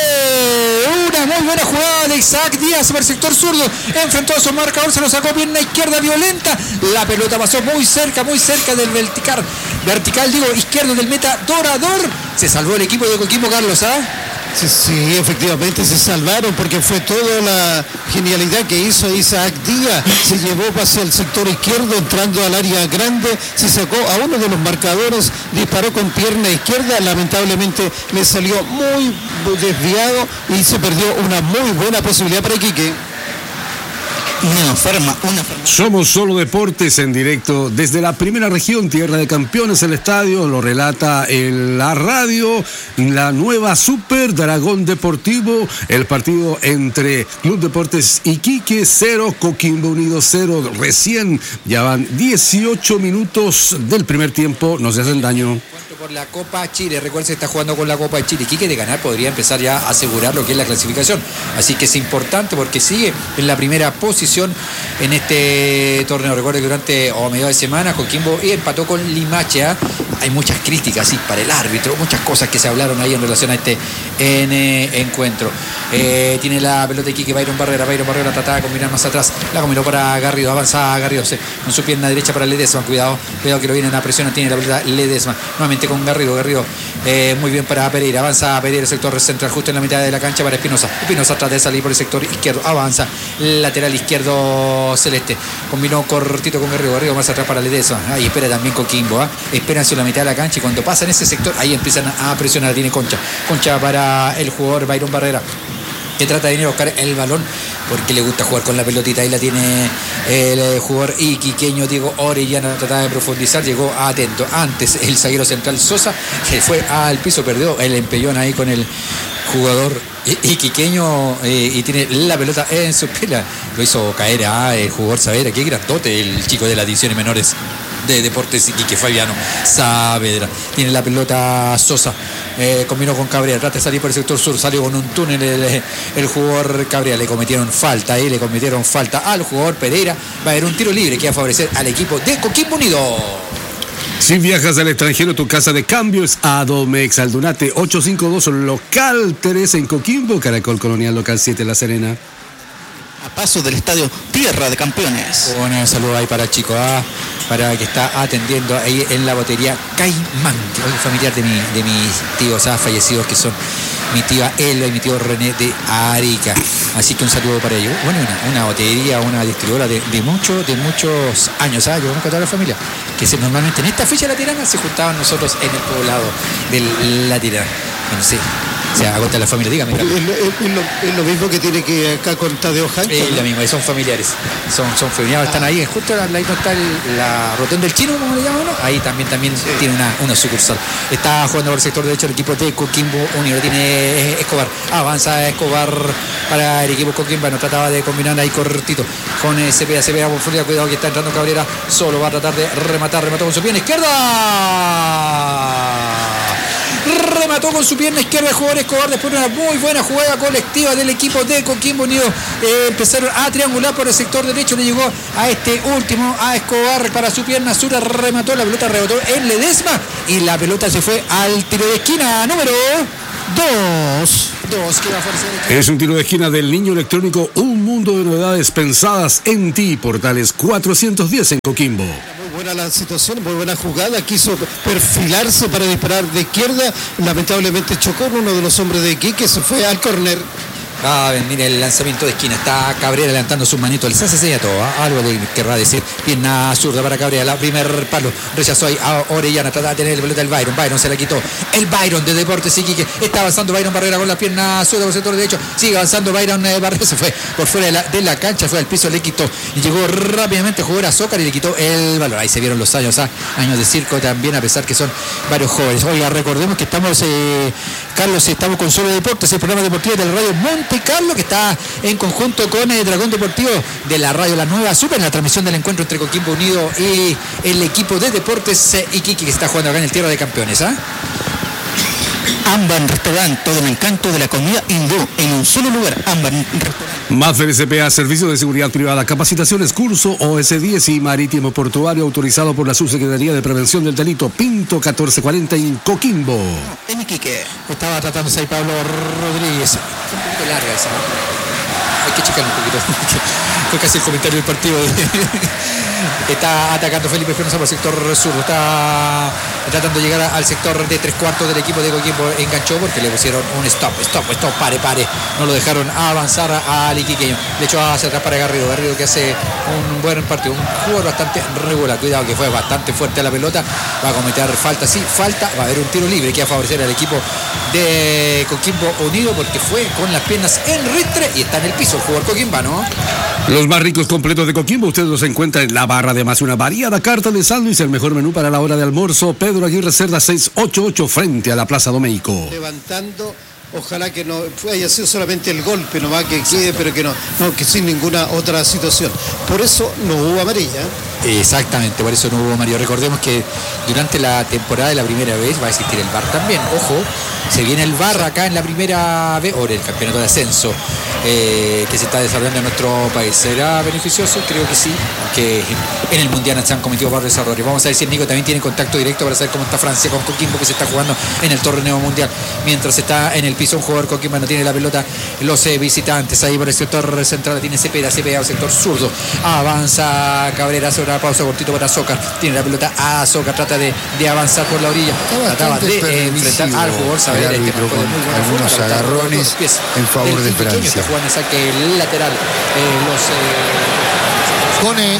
Una muy buena jugada de Isaac Díaz por el sector zurdo, enfrentó a su marcador, se lo sacó pierna izquierda violenta, la pelota pasó muy cerca del vertical izquierdo del meta Dorador. Se salvó el equipo de Coquimbo, Carlos, Sí, efectivamente se salvaron porque fue toda la genialidad que hizo Isaac Díaz. Se llevó hacia el sector izquierdo, entrando al área grande, se sacó a uno de los marcadores, disparó con pierna izquierda, lamentablemente le salió muy desviado y se perdió una muy buena posibilidad para Iquique. Una forma. Somos Solo Deportes en directo desde la primera región, tierra de campeones, el estadio, lo relata en la radio, la nueva Super Dragón Deportivo, el partido entre Club Deportes Iquique 0, Coquimbo Unido 0, recién ya van 18 minutos del primer tiempo, no se hacen daño. Por la Copa Chile, recuerden que está jugando con la Copa de Chile. Iquique de ganar podría empezar ya a asegurar lo que es la clasificación, así que es importante porque sigue en la primera posición en este torneo. Recuerden que durante medio de semana Coquimbo empató con Limache. Hay muchas críticas para el árbitro, muchas cosas que se hablaron ahí en relación a este encuentro. Tiene la pelota de Iquique, Byron Barrera trataba de combinar más atrás, la combinó para Garrido, avanza Garrido con su pierna derecha para Ledesma, cuidado que lo viene a presión, tiene la pelota Ledesma nuevamente con Garrido, muy bien para Pereira, avanza Pereira, sector central justo en la mitad de la cancha para Espinosa trata de salir por el sector izquierdo, avanza lateral izquierdo Celeste, combinó cortito con Garrido más atrás para Ledesma, ahí espera también Coquimbo, esperan en la mitad de la cancha y cuando pasa en ese sector ahí empiezan a presionar, tiene Concha para el jugador Byron Barrera, que trata de venir a buscar el balón porque le gusta jugar con la pelotita. Ahí la tiene el jugador iquiqueño Diego Orellana, trataba de profundizar, llegó atento. Antes el zaguero central Sosa, que fue al piso, perdió el empellón ahí con el jugador iquiqueño y tiene la pelota en su pila. Lo hizo caer el jugador Saavedra, qué grandote el chico de las divisiones menores de Deportes Iquique, Fabiano Saavedra. Tiene la pelota Sosa, combinó con Cabrera, trata de salir por el sector sur, salió con un túnel el jugador Cabrera, le cometieron falta al jugador Pereira. Va a haber un tiro libre que va a favorecer al equipo de Coquimbo Unido. Si viajas al extranjero, tu casa de cambio es Adomex Aldunate 852 local 3 en Coquimbo, Caracol Colonial local 7 La Serena. paso del estadio Tierra de Campeones. Un saludo ahí para el chico para que está atendiendo ahí en la botería Caimán, hoy familiar de mis tíos fallecidos, que son mi tía Elba y mi tío René de Arica. Así que un saludo para ellos. Bueno, una botería, una distribuidora de muchos años. Yo conozco a toda la familia, que normalmente en esta fecha de La Tirana se juntaban nosotros en el poblado de La Tirana. Bueno, sí. O sea, a contar la familia, dígame. Es lo mismo que tiene que acá con Tadeo Jancho. Es lo mismo, son familiares. Son familiares, están ahí, justo ahí no está la rotonda del Chino, como le llaman, ¿no? Ahí también tiene una sucursal. Está jugando por el sector derecho el equipo de Coquimbo Unido, tiene Escobar. Avanza Escobar para el equipo Coquimbo, no trataba de combinar ahí cortito con Cepeda por Florida, cuidado que está entrando Cabrera, solo va a tratar de remató con su pierna izquierda. Remató con su pierna izquierda el jugador Escobar después de una muy buena jugada colectiva del equipo de Coquimbo Unido. Empezaron a triangular por el sector derecho, le llegó a este último, a Escobar para su pierna sur, remató, la pelota rebotó en Ledesma y la pelota se fue al tiro de esquina número 2. Es un tiro de esquina del Niño Electrónico, un mundo de novedades pensadas en ti. Portales 410 en Coquimbo. Muy buena la situación, muy buena jugada. Quiso perfilarse para disparar de izquierda. Lamentablemente chocó con uno de los hombres de Iquique, se fue al córner. Mire el lanzamiento de esquina, está Cabrera levantando sus manitos, les hace seña todo, algo le querrá decir, pierna zurda para Cabrera, la primer palo, rechazó ahí a Orellana, trata de tener el pelota del Byron se la quitó, el Byron de Deportes Iquique, está avanzando Byron Barrera con la pierna zurda por el sector derecho, sigue avanzando Byron Barrera, se fue por fuera de la cancha, fue al piso, le quitó, y llegó rápidamente a jugar a Zócar y le quitó el balón, ahí se vieron los años de circo también, a pesar que son varios jóvenes. Oiga, recordemos que estamos, Carlos, estamos con Solo Deportes, el programa deportivo del Radio Monte Carlo, que está en conjunto con el Dragón Deportivo de la radio La Nueva Super, en la transmisión del encuentro entre Coquimbo Unido y el equipo de Deportes Iquique, que está jugando acá en el Tierra de Campeones. Amban Restaurant, todo el encanto de la comida hindú en un solo lugar. Amban Restaurant. Maffer S.p.A. Servicio de Seguridad Privada, Capacitaciones, Curso OS10 y Marítimo Portuario, autorizado por la Subsecretaría de Prevención del Delito, Pinto 1440 en Coquimbo. En Iquique. Estaba tratándose ahí Pablo Rodríguez. Fue un poquito larga esa. Hay que checar un poquito. Fue casi el comentario del partido. Está atacando Felipe Espinosa por el sector sur. Está tratando de llegar al sector de 3/4 del equipo de Coquimbo. Enganchó porque le pusieron un stop, pare. No lo dejaron avanzar al iquiqueño. Le echó hacia atrás para Garrido que hace un buen partido. Un jugador bastante regular. Cuidado que fue bastante fuerte a la pelota. Va a cometer falta. Va a haber un tiro libre que va a favorecer al equipo de Coquimbo Unido porque fue con las piernas en ristre y está en el piso el jugador coquimbano. Los más ricos completos de Coquimbo, ustedes los encuentran en la barra, además una variada carta de sándwich, el mejor menú para la hora de almuerzo. Pedro Aguirre Cerda 688 frente a la Plaza Domeico. Levantando, ojalá que no haya sido solamente el golpe nomás que quede, pero que no, que sin ninguna otra situación. Por eso no hubo amarilla. Exactamente, por eso no hubo amarilla. Recordemos que durante la temporada de la primera vez va a existir el VAR también. Ojo, se viene el VAR acá en la primera vez, o en el campeonato de ascenso que se está desarrollando en nuestro país. ¿Será beneficioso? Creo que sí, porque en el Mundial se han cometido varios errores. Vamos a ver si el Nico también tiene contacto directo para saber cómo está Francia con Coquimbo, que se está jugando en el torneo mundial. Mientras está en el piso un jugador Coquimbo, no tiene la pelota los visitantes. Ahí por el sector central tiene Cepeda al sector zurdo. Avanza Cabrera sobre la pausa, cortito para Zócar. Tiene la pelota a Zócar, trata de avanzar por la orilla. Trataba de enfrentar al jugador Saavedra, que marcó de muy buena forma. Algunos agarrones en favor de Francia. Está jugando saque lateral. Cone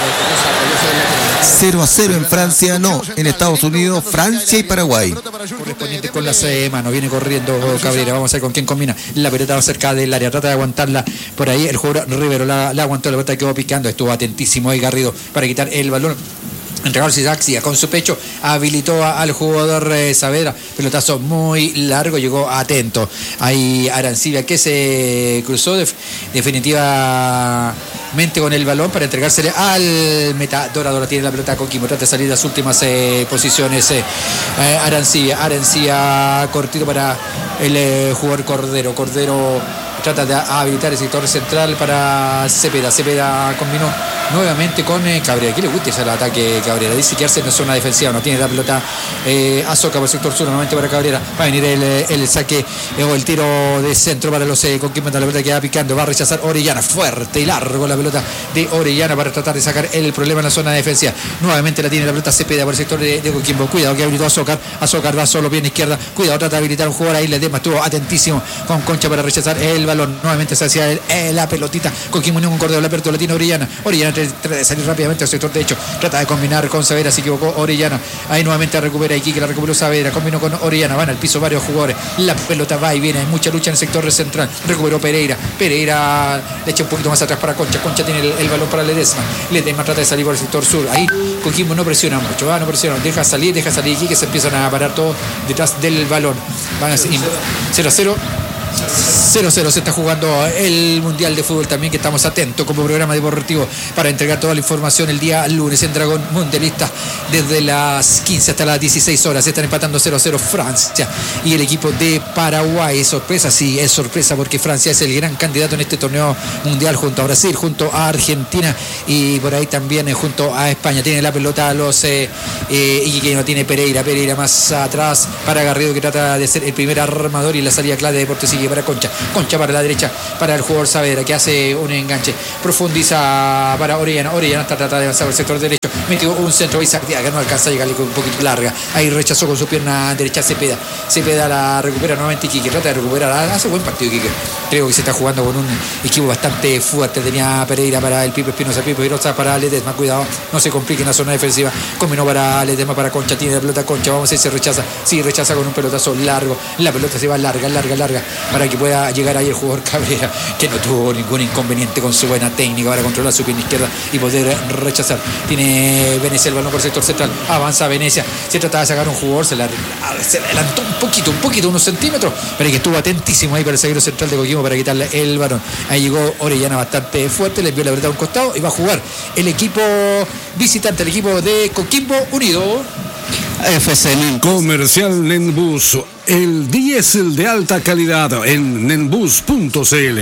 0-0 en Francia, no, en Estados Unidos, Francia y Paraguay. Correspondiente con las manos, viene corriendo Cabrera, vamos a ver con quién combina. La pelota va cerca del área, trata de aguantarla por ahí, el jugador Rivero la aguantó, la pelota quedó picando, estuvo atentísimo ahí Garrido para quitar el balón. Entregarse Axia con su pecho, habilitó al jugador Saavedra, pelotazo muy largo, llegó atento. Ahí Arancibia que se cruzó definitivamente con el balón para entregársele al meta Dorado. Tiene la pelota Coquimbo, trata de salir de las últimas posiciones. Arancibia cortito para el jugador Cordero trata de habilitar el sector central para Cepeda combinó nuevamente con Cabrera. ¿Qué le gusta ese ataque Cabrera? Dice quedarse en la zona defensiva, no tiene la pelota Azoka por el sector sur, nuevamente para Cabrera. Va a venir el saque o el tiro de centro para los Coquimbo. La pelota que va picando, va a rechazar Orellana, fuerte y largo la pelota de Orellana para tratar de sacar el problema en la zona defensiva. Nuevamente la tiene la pelota Cepeda por el sector de Coquimbo. Cuidado que habilitó Azócar va solo bien izquierda. Cuidado, trata de habilitar un jugador ahí. Ledesma estuvo atentísimo con Concha para rechazar el balón. Nuevamente se hacía la pelotita. Coquimbo unió un cordero, la apertura la tiene Orellana. Orellana trata de salir rápidamente al sector derecho. Trata de combinar con Saavedra, se equivocó Orellana. Ahí nuevamente recupera Iquique, la recuperó Saavedra. Combinó con Orellana, van al piso varios jugadores. La pelota va y viene, hay mucha lucha en el sector central. Recuperó Pereira le echa un poquito más atrás para Concha. Concha tiene el balón para Ledesma trata de salir por el sector sur. Ahí Coquimbo no presiona mucho, no presiona, deja salir y que se empiezan a parar todos detrás del balón. Van a 0-0. 0-0 se está jugando el Mundial de Fútbol también, que estamos atentos como programa deportivo para entregar toda la información el día lunes en Dragón Mundialista desde las 15 hasta las 16 horas. Se están empatando 0-0 Francia y el equipo de Paraguay. Sorpresa, sí, es sorpresa porque Francia es el gran candidato en este torneo mundial junto a Brasil, junto a Argentina y por ahí también junto a España. Tiene la pelota los y que no tiene Pereira más atrás para Garrido, que trata de ser el primer armador, y la salida clave de Deportes sigue para Concha para la derecha, para el jugador Saavedra, que hace un enganche, profundiza para Orellana trata de avanzar al sector derecho, metió un centro Isaac Díaz, que no alcanza a llegarle un poquito larga, ahí rechazó con su pierna derecha Cepeda la recupera nuevamente Iquique, trata de recuperar, hace buen partido Iquique, creo que se está jugando con un equipo bastante fuerte. Tenía Pereira para el Pipe Espinosa para Ledesma, cuidado, no se complique en la zona defensiva, combinó para Ledesma, para Concha, tiene la pelota Concha, vamos a ver si rechaza con un pelotazo largo, la pelota se va larga para que pueda llegar ahí el jugador Cabrera, que no tuvo ningún inconveniente con su buena técnica para controlar su pierna izquierda y poder rechazar. Tiene Venecia el balón por el sector central, avanza Venecia, se trataba de sacar un jugador, se adelantó un poquito, unos centímetros, pero que estuvo atentísimo ahí para el zaguero central de Coquimbo para quitarle el balón. Ahí llegó Orellana bastante fuerte, le envió la pelota a un costado y va a jugar el equipo visitante, el equipo de Coquimbo Unido. FC Comercial Nenbus, el diésel de alta calidad en nenbus.cl.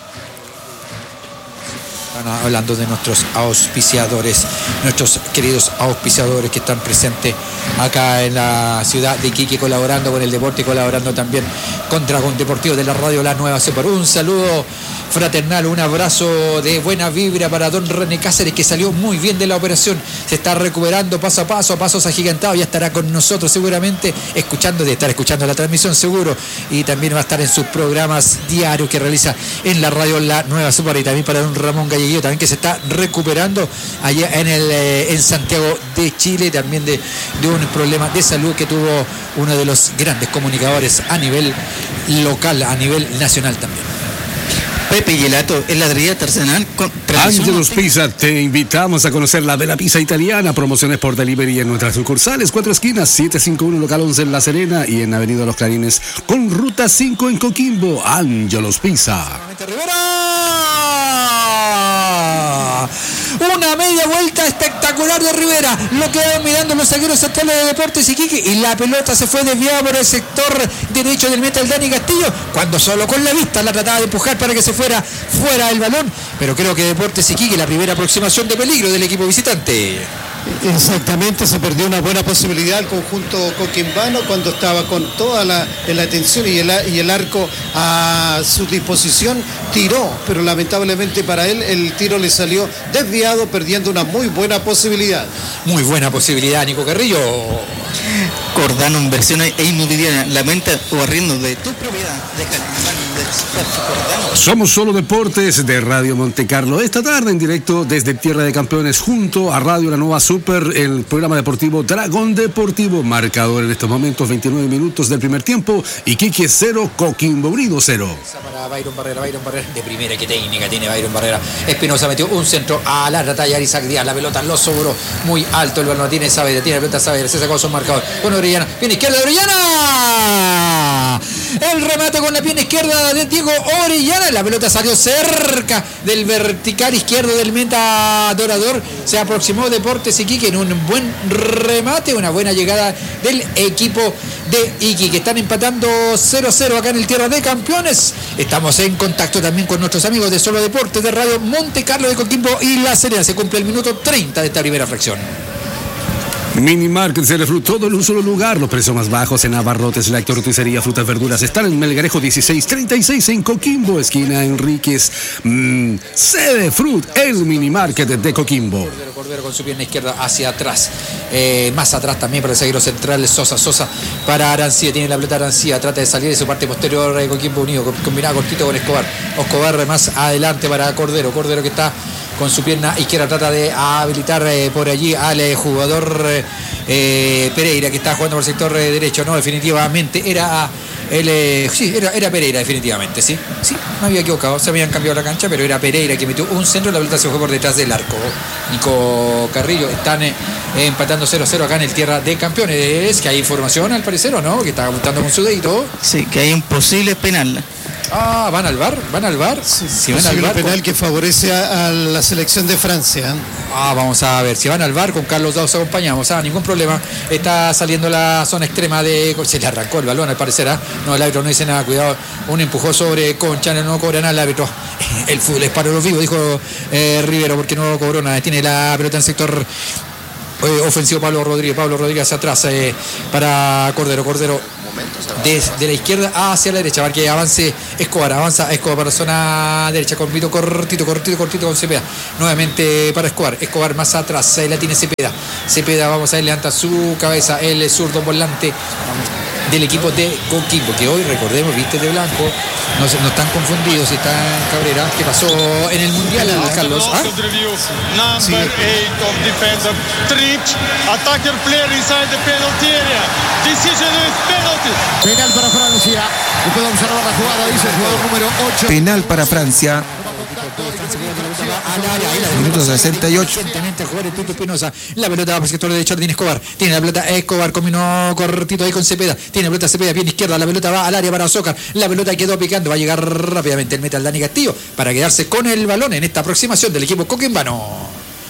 Hablando de nuestros auspiciadores, nuestros queridos auspiciadores que están presentes acá en la ciudad de Iquique, colaborando con el deporte y colaborando también con Dragón Deportivo de la radio La Nueva Super. Un saludo fraternal, un abrazo de buena vibra para don René Cáceres, que salió muy bien de la operación, se está recuperando paso a pasos agigantados, ya estará con nosotros seguramente estar escuchando la transmisión seguro, y también va a estar en sus programas diarios que realiza en la radio La Nueva Super. Y también para don Ramón Galleguillo también, que se está recuperando allá en Santiago de Chile, también de un problema de salud que tuvo uno de los grandes comunicadores a nivel local, a nivel nacional también. Pepe Gelato, heladería artesanal con Angelos Pizza, te invitamos a conocer la Bella Pizza italiana, promociones por delivery en nuestras sucursales, 4 esquinas, 751 local 11 en La Serena y en Avenida Los Clarines con ruta 5 en Coquimbo. Angelos Pizza. Una media vuelta espectacular de Rivera, lo quedaron mirando los zagueros centrales de Deportes Iquique, y la pelota se fue desviada por el sector derecho del meta el Dani Castillo, cuando solo con la vista la trataba de empujar para que se fuera el balón, pero creo que Deportes Iquique, la primera aproximación de peligro del equipo visitante. Exactamente, se perdió una buena posibilidad el conjunto coquimbano cuando estaba con toda la atención y el arco a su disposición, tiró, pero lamentablemente para él el tiro le salió desviado, perdiendo una muy buena posibilidad. Muy buena posibilidad, Nico Carrillo. Cordano, inversión e inmobiliaria, la venta o arriendo de tu propiedad. Somos Solo Deportes de Radio Montecarlo. Esta tarde en directo desde Tierra de Campeones junto a Radio La Nueva Super, el programa deportivo Dragón Deportivo. Marcador en estos momentos, 29 minutos del primer tiempo. Iquique 0, Coquimbo Unido 0. Para Byron Barrera, de primera, que técnica tiene Byron Barrera. Espinosa metió un centro a la raya, Isaac Díaz, la pelota lo sobró muy alto, el balón tiene Saavedra, tiene la pelota Saavedra, se sacó su marcador con Orellana, viene izquierda de Orellana. El remate con la pierna izquierda de Diego Orellana. La pelota salió cerca del vertical izquierdo del meta Dorador. Se aproximó Deportes Iquique en un buen remate, una buena llegada del equipo de Iquique. Están empatando 0-0 acá en el Tierra de Campeones. Estamos en contacto también con nuestros amigos de Solo Deportes de Radio Monte Carlo de Coquimbo y La Serena. Se cumple el minuto 30 de esta primera fracción. Mini Market Celefruit, todo en un solo lugar. Los precios más bajos en abarrotes, lácteos, roticería, frutas, verduras. Están en Melgarejo 1636 en Coquimbo, esquina Enríquez. Celefruit, el Mini Market de Coquimbo. Cordero con su pierna izquierda hacia atrás. Más atrás también para el zaguero central Sosa para Arancía. Tiene la pelota Arancía, trata de salir de su parte posterior. Coquimbo Unido, combinado cortito con Escobar más adelante para Cordero que está con su pierna izquierda, trata de habilitar por allí al jugador Pereira, que está jugando por el sector derecho. No, definitivamente era Pereira, definitivamente, sí, me había equivocado, se habían cambiado la cancha, pero era Pereira que metió un centro, la pelota se fue por detrás del arco. Nico Carrillo, están empatando 0-0 acá en el Tierra de Campeones. Que hay información al parecer, ¿o no? Que está apuntando con su dedito. Sí, que hay un posible penal. ¿Van al VAR? Sí, van al VAR. Penal que favorece a la selección de Francia. Vamos a ver, si van al VAR, con Carlos Daos acompañamos. Ningún problema. Está saliendo la zona extrema de... Se le arrancó el balón al parecer. No, el árbitro no dice nada, cuidado. Un empujó sobre Concha, no cobra nada el árbitro. El fútbol es para los vivos, dijo Rivero, porque no cobró nada. Tiene la pelota en sector ofensivo Pablo Rodríguez hacia atrás para Cordero desde la izquierda hacia la derecha, para que avanza Escobar para la zona derecha, cortito con Cepeda, nuevamente para Escobar más atrás, la tiene Cepeda, vamos a ver, levanta su cabeza el zurdo volante del equipo de Coquimbo, que hoy, recordemos, viste de blanco, no están confundidos, está Cabrera, que pasó en el Mundial, Carlos. Number 8 of defender trips, attacker player inside the penalty area. Decision is penalty. Penal para Francia. Después de observar la jugada, dice el jugador número 8. Penal para Francia. Minuto 68. La pelota va por el sector derecho, tiene Escobar. Tiene la pelota Escobar, combinó cortito ahí con Cepeda. Tiene la pelota Cepeda, bien izquierda. La pelota va al área para Azócar. La pelota quedó picando. Va a llegar rápidamente el metal Dani Castillo para quedarse con el balón en esta aproximación del equipo coquimbano.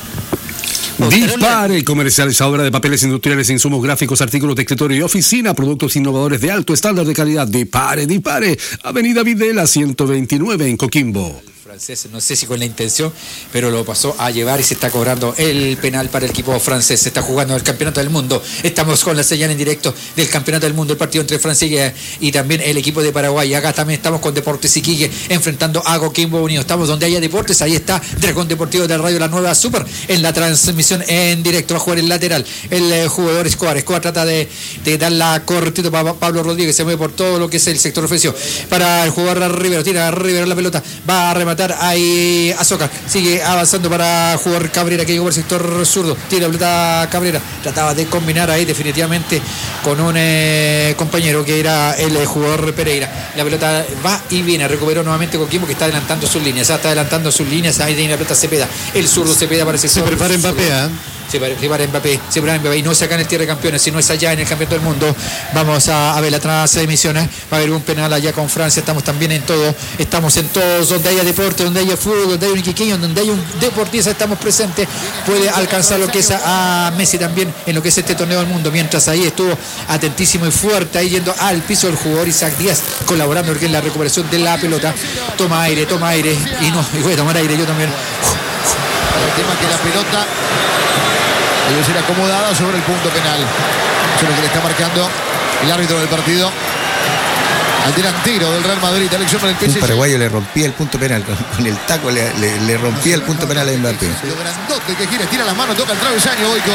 Dispare, comercializadora de papeles industriales, insumos gráficos, artículos de escritorio y oficina, productos innovadores de alto estándar de calidad. Dispare, Avenida Videla 129 en Coquimbo. Francés, no sé si con la intención, pero lo pasó a llevar y se está cobrando el penal para el equipo francés. Se está jugando el Campeonato del Mundo. Estamos con la señal en directo del Campeonato del Mundo, el partido entre Francia y también el equipo de Paraguay. Acá también estamos con Deportes Iquique enfrentando a Coquimbo Unido. Estamos donde haya deportes, ahí está Dragón Deportivo de Radio La Nueva Super en la transmisión en directo. Va a jugar el lateral, el jugador Escobar trata de dar la cortito para Pablo Rodríguez, se mueve por todo lo que es el sector ofensivo para el jugador Rivero, tira a Rivero la pelota, va a rematar ahí Azócar, sigue avanzando para jugar Cabrera, que llegó por el sector zurdo, tira la pelota Cabrera, trataba de combinar ahí definitivamente con un compañero que era el jugador Pereira. La pelota va y viene, recuperó nuevamente Coquimbo, que está adelantando sus líneas, ahí tiene la pelota Cepeda, el zurdo Cepeda parece. Se prepara Mbappé, Se prepara Mbappé y no es acá en el Tierra de Campeones, sino es allá en el Campeonato del Mundo. Vamos a ver la transmisión, va a haber un penal allá con Francia. Estamos también en todo, estamos en todos, donde haya deporte, donde haya fútbol, donde haya un iquiqueño, donde haya un deportista, estamos presentes. Puede alcanzar lo que es a Messi también en lo que es este torneo del mundo, mientras ahí estuvo atentísimo y fuerte ahí yendo al piso el jugador Isaac Díaz, colaborando en la recuperación de la pelota. Toma aire y voy a tomar aire yo también. El tema que la pelota debe ser acomodada sobre el punto penal. Eso es lo que le está marcando el árbitro del partido al delantero del Real Madrid, elección para el PSG. Un paraguayo le rompía el punto penal, con el taco le rompía el punto penal a Mbappé. Lo grandote que gira, tira las manos, toca el travesaño, Boico.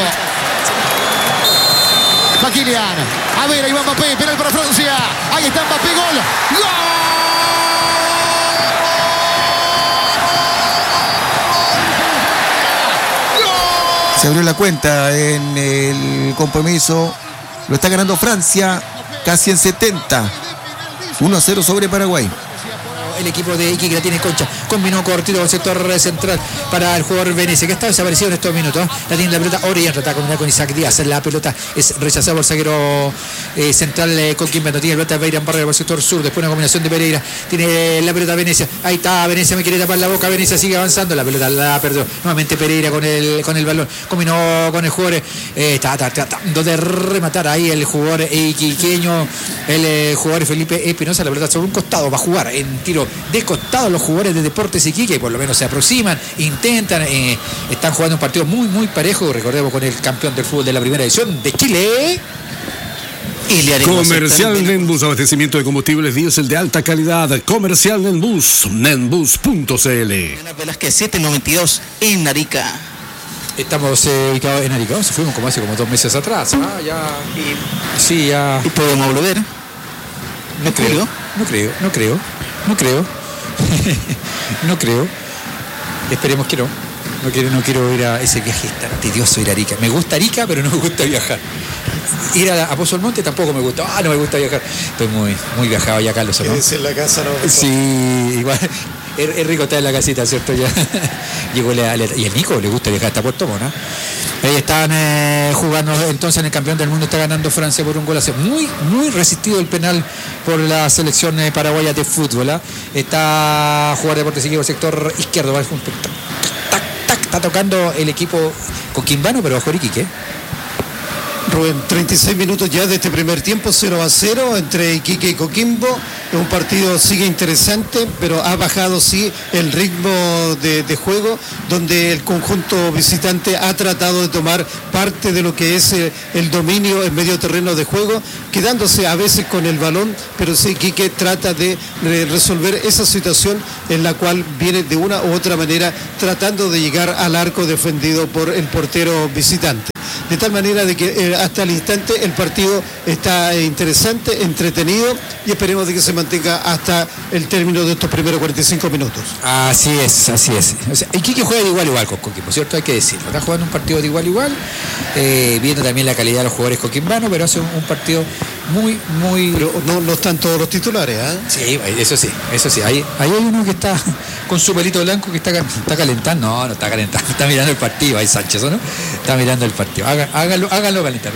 Va Kylian. A ver, ahí va Mbappé, penal para Francia. Ahí está Mbappé, gol. ¡Gol! Se abrió la cuenta en el compromiso. Lo está ganando Francia casi en 70. 1-0 sobre Paraguay. El equipo de Iquique la tiene Concha. Combinó cortito con el sector central para el jugador Venecia, que está desaparecido en estos minutos. La tiene la pelota Orellana, trata de combinar con Isaac Díaz. La pelota es rechazada por el zaguero central Coquimbo. Tiene la pelota Beirán Barrera por el sector sur. Después una combinación de Pereira. Tiene la pelota Venecia. Ahí está, Venecia me quiere tapar la boca. Venecia sigue avanzando. La pelota la perdió. Nuevamente Pereira con el balón. Combinó con el jugador. Está tratando de rematar ahí el jugador iquiqueño. El jugador Felipe Espinosa. La pelota sobre un costado. Va a jugar en tiro de costado los jugadores de Deportes Iquique. Por lo menos se aproximan, intentan. Están jugando un partido muy parejo. Recordemos con el campeón del fútbol de la primera edición de Chile. Comercial Nenbus, abastecimiento de combustibles diésel de alta calidad. Comercial Nenbus, nenbus.cl. Velázquez 792 en Arica. Estamos ubicados en Arica. Se fuimos hace 2 meses atrás. Ya. ¿Y podemos volver? No creo. No creo. Esperemos que no. No quiero ir a ese viaje, es tan tedioso ir a Arica. Me gusta Arica, pero no me gusta viajar. Ir a Pozo del Monte tampoco me gusta. No me gusta viajar. Estoy muy viajado ya, Carlos, ¿no? Quédese en la casa, ¿no? Sí, igual. Es rico estar en la casita, ¿cierto? Ya. Llegó y el Nico le gusta viajar hasta Puerto Montt. Ahí están jugando entonces en el campeón del mundo. Está ganando Francia por un gol. Muy resistido el penal por la selección paraguaya de fútbol. Está jugando Deportes Iquique por el sector izquierdo. Va junto. Está tocando el equipo coquimbano, pero bajo Iquique. Rubén, 36 minutos ya de este primer tiempo, 0-0 entre Iquique y Coquimbo. Un partido sigue interesante, pero ha bajado sí el ritmo de juego, donde el conjunto visitante ha tratado de tomar parte de lo que es el dominio en medio terreno de juego, quedándose a veces con el balón, pero sí Iquique trata de resolver esa situación en la cual viene de una u otra manera tratando de llegar al arco defendido por el portero visitante. De tal manera de que hasta el instante el partido está interesante, entretenido, y esperemos de que se mantenga hasta el término de estos primeros 45 minutos. Así es. O sea, Iquique juega de igual con Coquimbo, ¿cierto? Hay que decirlo. Está jugando un partido de igual, viendo también la calidad de los jugadores coquimbanos, pero hace un partido muy... Pero no están todos los titulares, ¿eh? Sí, eso sí. Ahí hay uno que está con su pelito blanco que está calentando. No está calentando. Está mirando el partido. Ahí Sánchez, ¿no? Está mirando el partido. Háganlo calentar.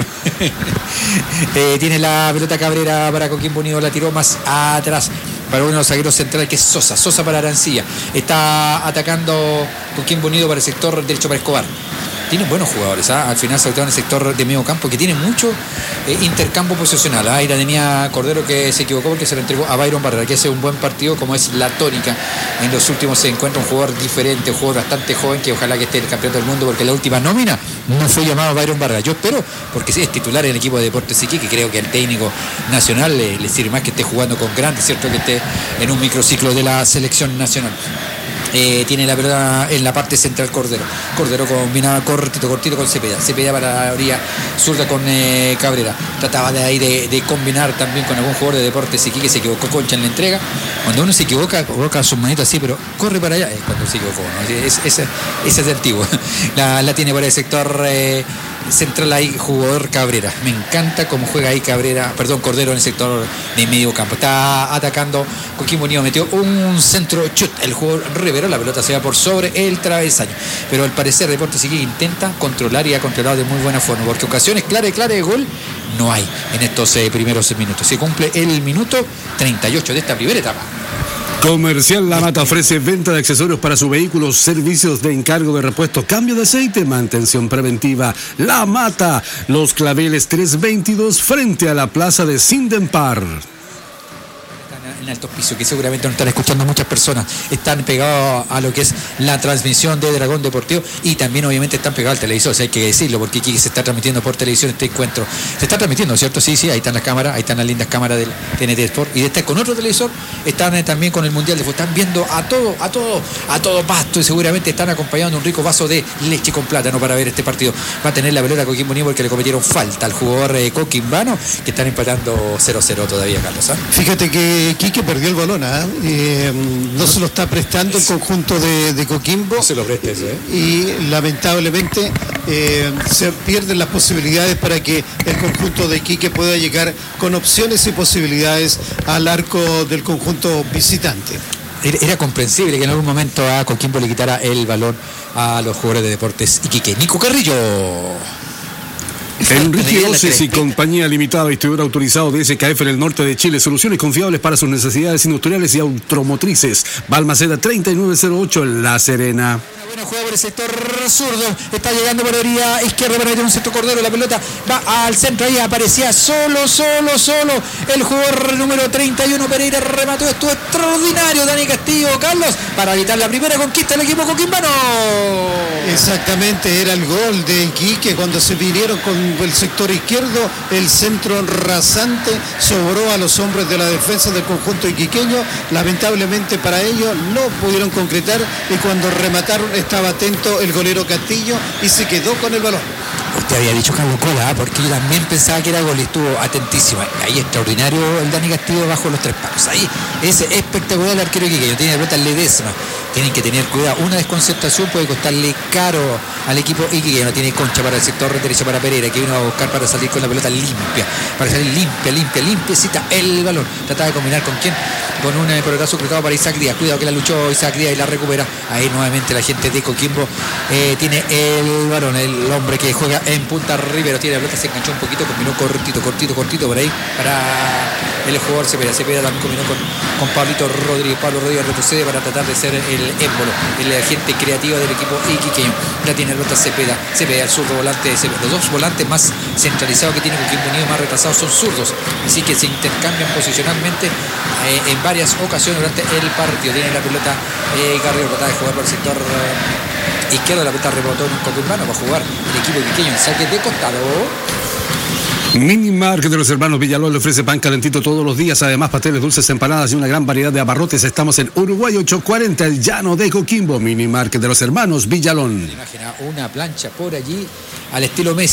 Tiene la pelota Cabrera para Coquimbo Unido. La tiró más atrás para uno de los zagueros centrales, que es Sosa para Arancilla. Está atacando Coquimbo Unido para el sector derecho para Escobar. Tienen buenos jugadores, al final se en el sector de medio campo, que tiene mucho intercambio posicional. Ahí la tenía Cordero, que se equivocó porque se lo entregó a Byron Barrera, que hace un buen partido, como es la tónica en los últimos encuentros. Un jugador diferente, un jugador bastante joven, que ojalá que esté en el campeonato del mundo, porque la última nómina no fue llamado Byron Barrera. Yo espero, porque es titular en el equipo de Deportes Iquique, que creo que al técnico nacional le sirve más que esté jugando con grandes, ¿cierto? Que esté en un microciclo de la selección nacional. Tiene la pelota en la parte central Cordero combinaba cortito con Cepeda para la orilla zurda con Cabrera. Trataba de ahí de combinar también con algún jugador de Deportes Iquique, que se equivocó Concha en la entrega. Cuando uno se equivoca, coloca sus manitos así, pero corre para allá, es cuando se equivocó, ¿no? Ese es el antiguo. La tiene para el sector central ahí, jugador Cabrera. Me encanta cómo juega ahí Cordero en el sector de medio campo. Está atacando Coquimbo Unido, metió un centro chut, el jugador Rivero, la pelota se va por sobre el travesaño, pero al parecer Deportes Iquique intenta controlar, y ha controlado de muy buena forma, porque ocasiones claras de gol no hay en estos primeros minutos. Se cumple el minuto 38 de esta primera etapa. Comercial La Mata ofrece venta de accesorios para su vehículo, servicios de encargo de repuesto, cambio de aceite, mantención preventiva. La Mata, Los Claveles 322, frente a la plaza de Sindempar. En altos pisos, que seguramente nos están escuchando muchas personas, están pegados a lo que es la transmisión de Dragón Deportivo, y también obviamente están pegados al televisor, o sea, hay que decirlo, porque aquí se está transmitiendo por televisión este encuentro. Se está transmitiendo, ¿cierto? Sí, ahí están las cámaras, ahí están las lindas cámaras del TNT Sport, y de con otro televisor están también con el Mundial de Fútbol, están viendo a todo pasto, y seguramente están acompañando un rico vaso de leche con plátano para ver este partido. Va a tener la pelota Coquimbo Unido porque le cometieron falta al jugador coquimbano, que están empatando 0-0 todavía, Carlos. Fíjate que Quique perdió el balón, no se lo está prestando el conjunto de Coquimbo. No se lo presta eso, y lamentablemente se pierden las posibilidades para que el conjunto de Iquique pueda llegar con opciones y posibilidades al arco del conjunto visitante. era comprensible que en algún momento a Coquimbo le quitara el balón a los jugadores de Deportes Iquique. Nico Carrillo. Enrique Oces y Compañía Limitada, distribuidor autorizado de SKF en el norte de Chile. Soluciones confiables para sus necesidades industriales y automotrices. Balmaceda 3908 en La Serena. Buena jugada por el sector zurdo, está llegando por la orilla izquierda para meter un centro Cordero, la pelota va al centro, ahí aparecía solo el jugador número 31, Pereira remató, estuvo extraordinario Dani Castillo, Carlos, para evitar la primera conquista del equipo coquimbano. Exactamente, era el gol de Iquique cuando se vinieron con el sector izquierdo, el centro rasante sobró a los hombres de la defensa del conjunto iquiqueño, lamentablemente para ellos no pudieron concretar y cuando remataron estaba atento el golero Castillo y se quedó con el balón. Usted había dicho Carlos Cola, porque yo también pensaba que era gol y estuvo atentísimo. Ahí extraordinario el Dani Castillo bajo los 3 palos. Ahí es espectacular el arquero iquiqueño, tiene la pelota ledésima. Tienen que tener cuidado, una desconcentración puede costarle caro al equipo iquiqueño. Tiene concha para el sector derecho para Pereira, que vino a buscar para salir con la pelota limpia, para salir limpiecita el balón. Trataba de combinar con quién, con un pelotazo cruzado para Isaac Díaz. Cuidado que la luchó Isaac Díaz y la recupera. Ahí nuevamente la gente de Coquimbo tiene el balón, el hombre que juega en Punta Rivero, tiene la pelota, se enganchó un poquito, combinó cortito por ahí para el jugador Cepeda también combinó con Pablo Rodríguez retrocede para tratar de ser el émbolo, el agente creativo del equipo iquiqueño. Ya tiene la pelota Cepeda el zurdo volante, los dos volantes más centralizados que tiene Coquimbo Unido, más retrasados son zurdos, así que se intercambian posicionalmente en varias ocasiones durante el partido. Tiene la pelota Garrido, trata de jugar por el sector izquierdo, la pelota rebotó en un coquimbano, va a jugar el equipo iquiqueño en saque de costado. Mini Market de los hermanos Villalón le ofrece pan calentito todos los días, además pasteles, dulces, empanadas y una gran variedad de abarrotes. Estamos en Uruguay 840, el llano de Coquimbo. Mini Market de los hermanos Villalón. Imagina una plancha por allí al estilo Messi.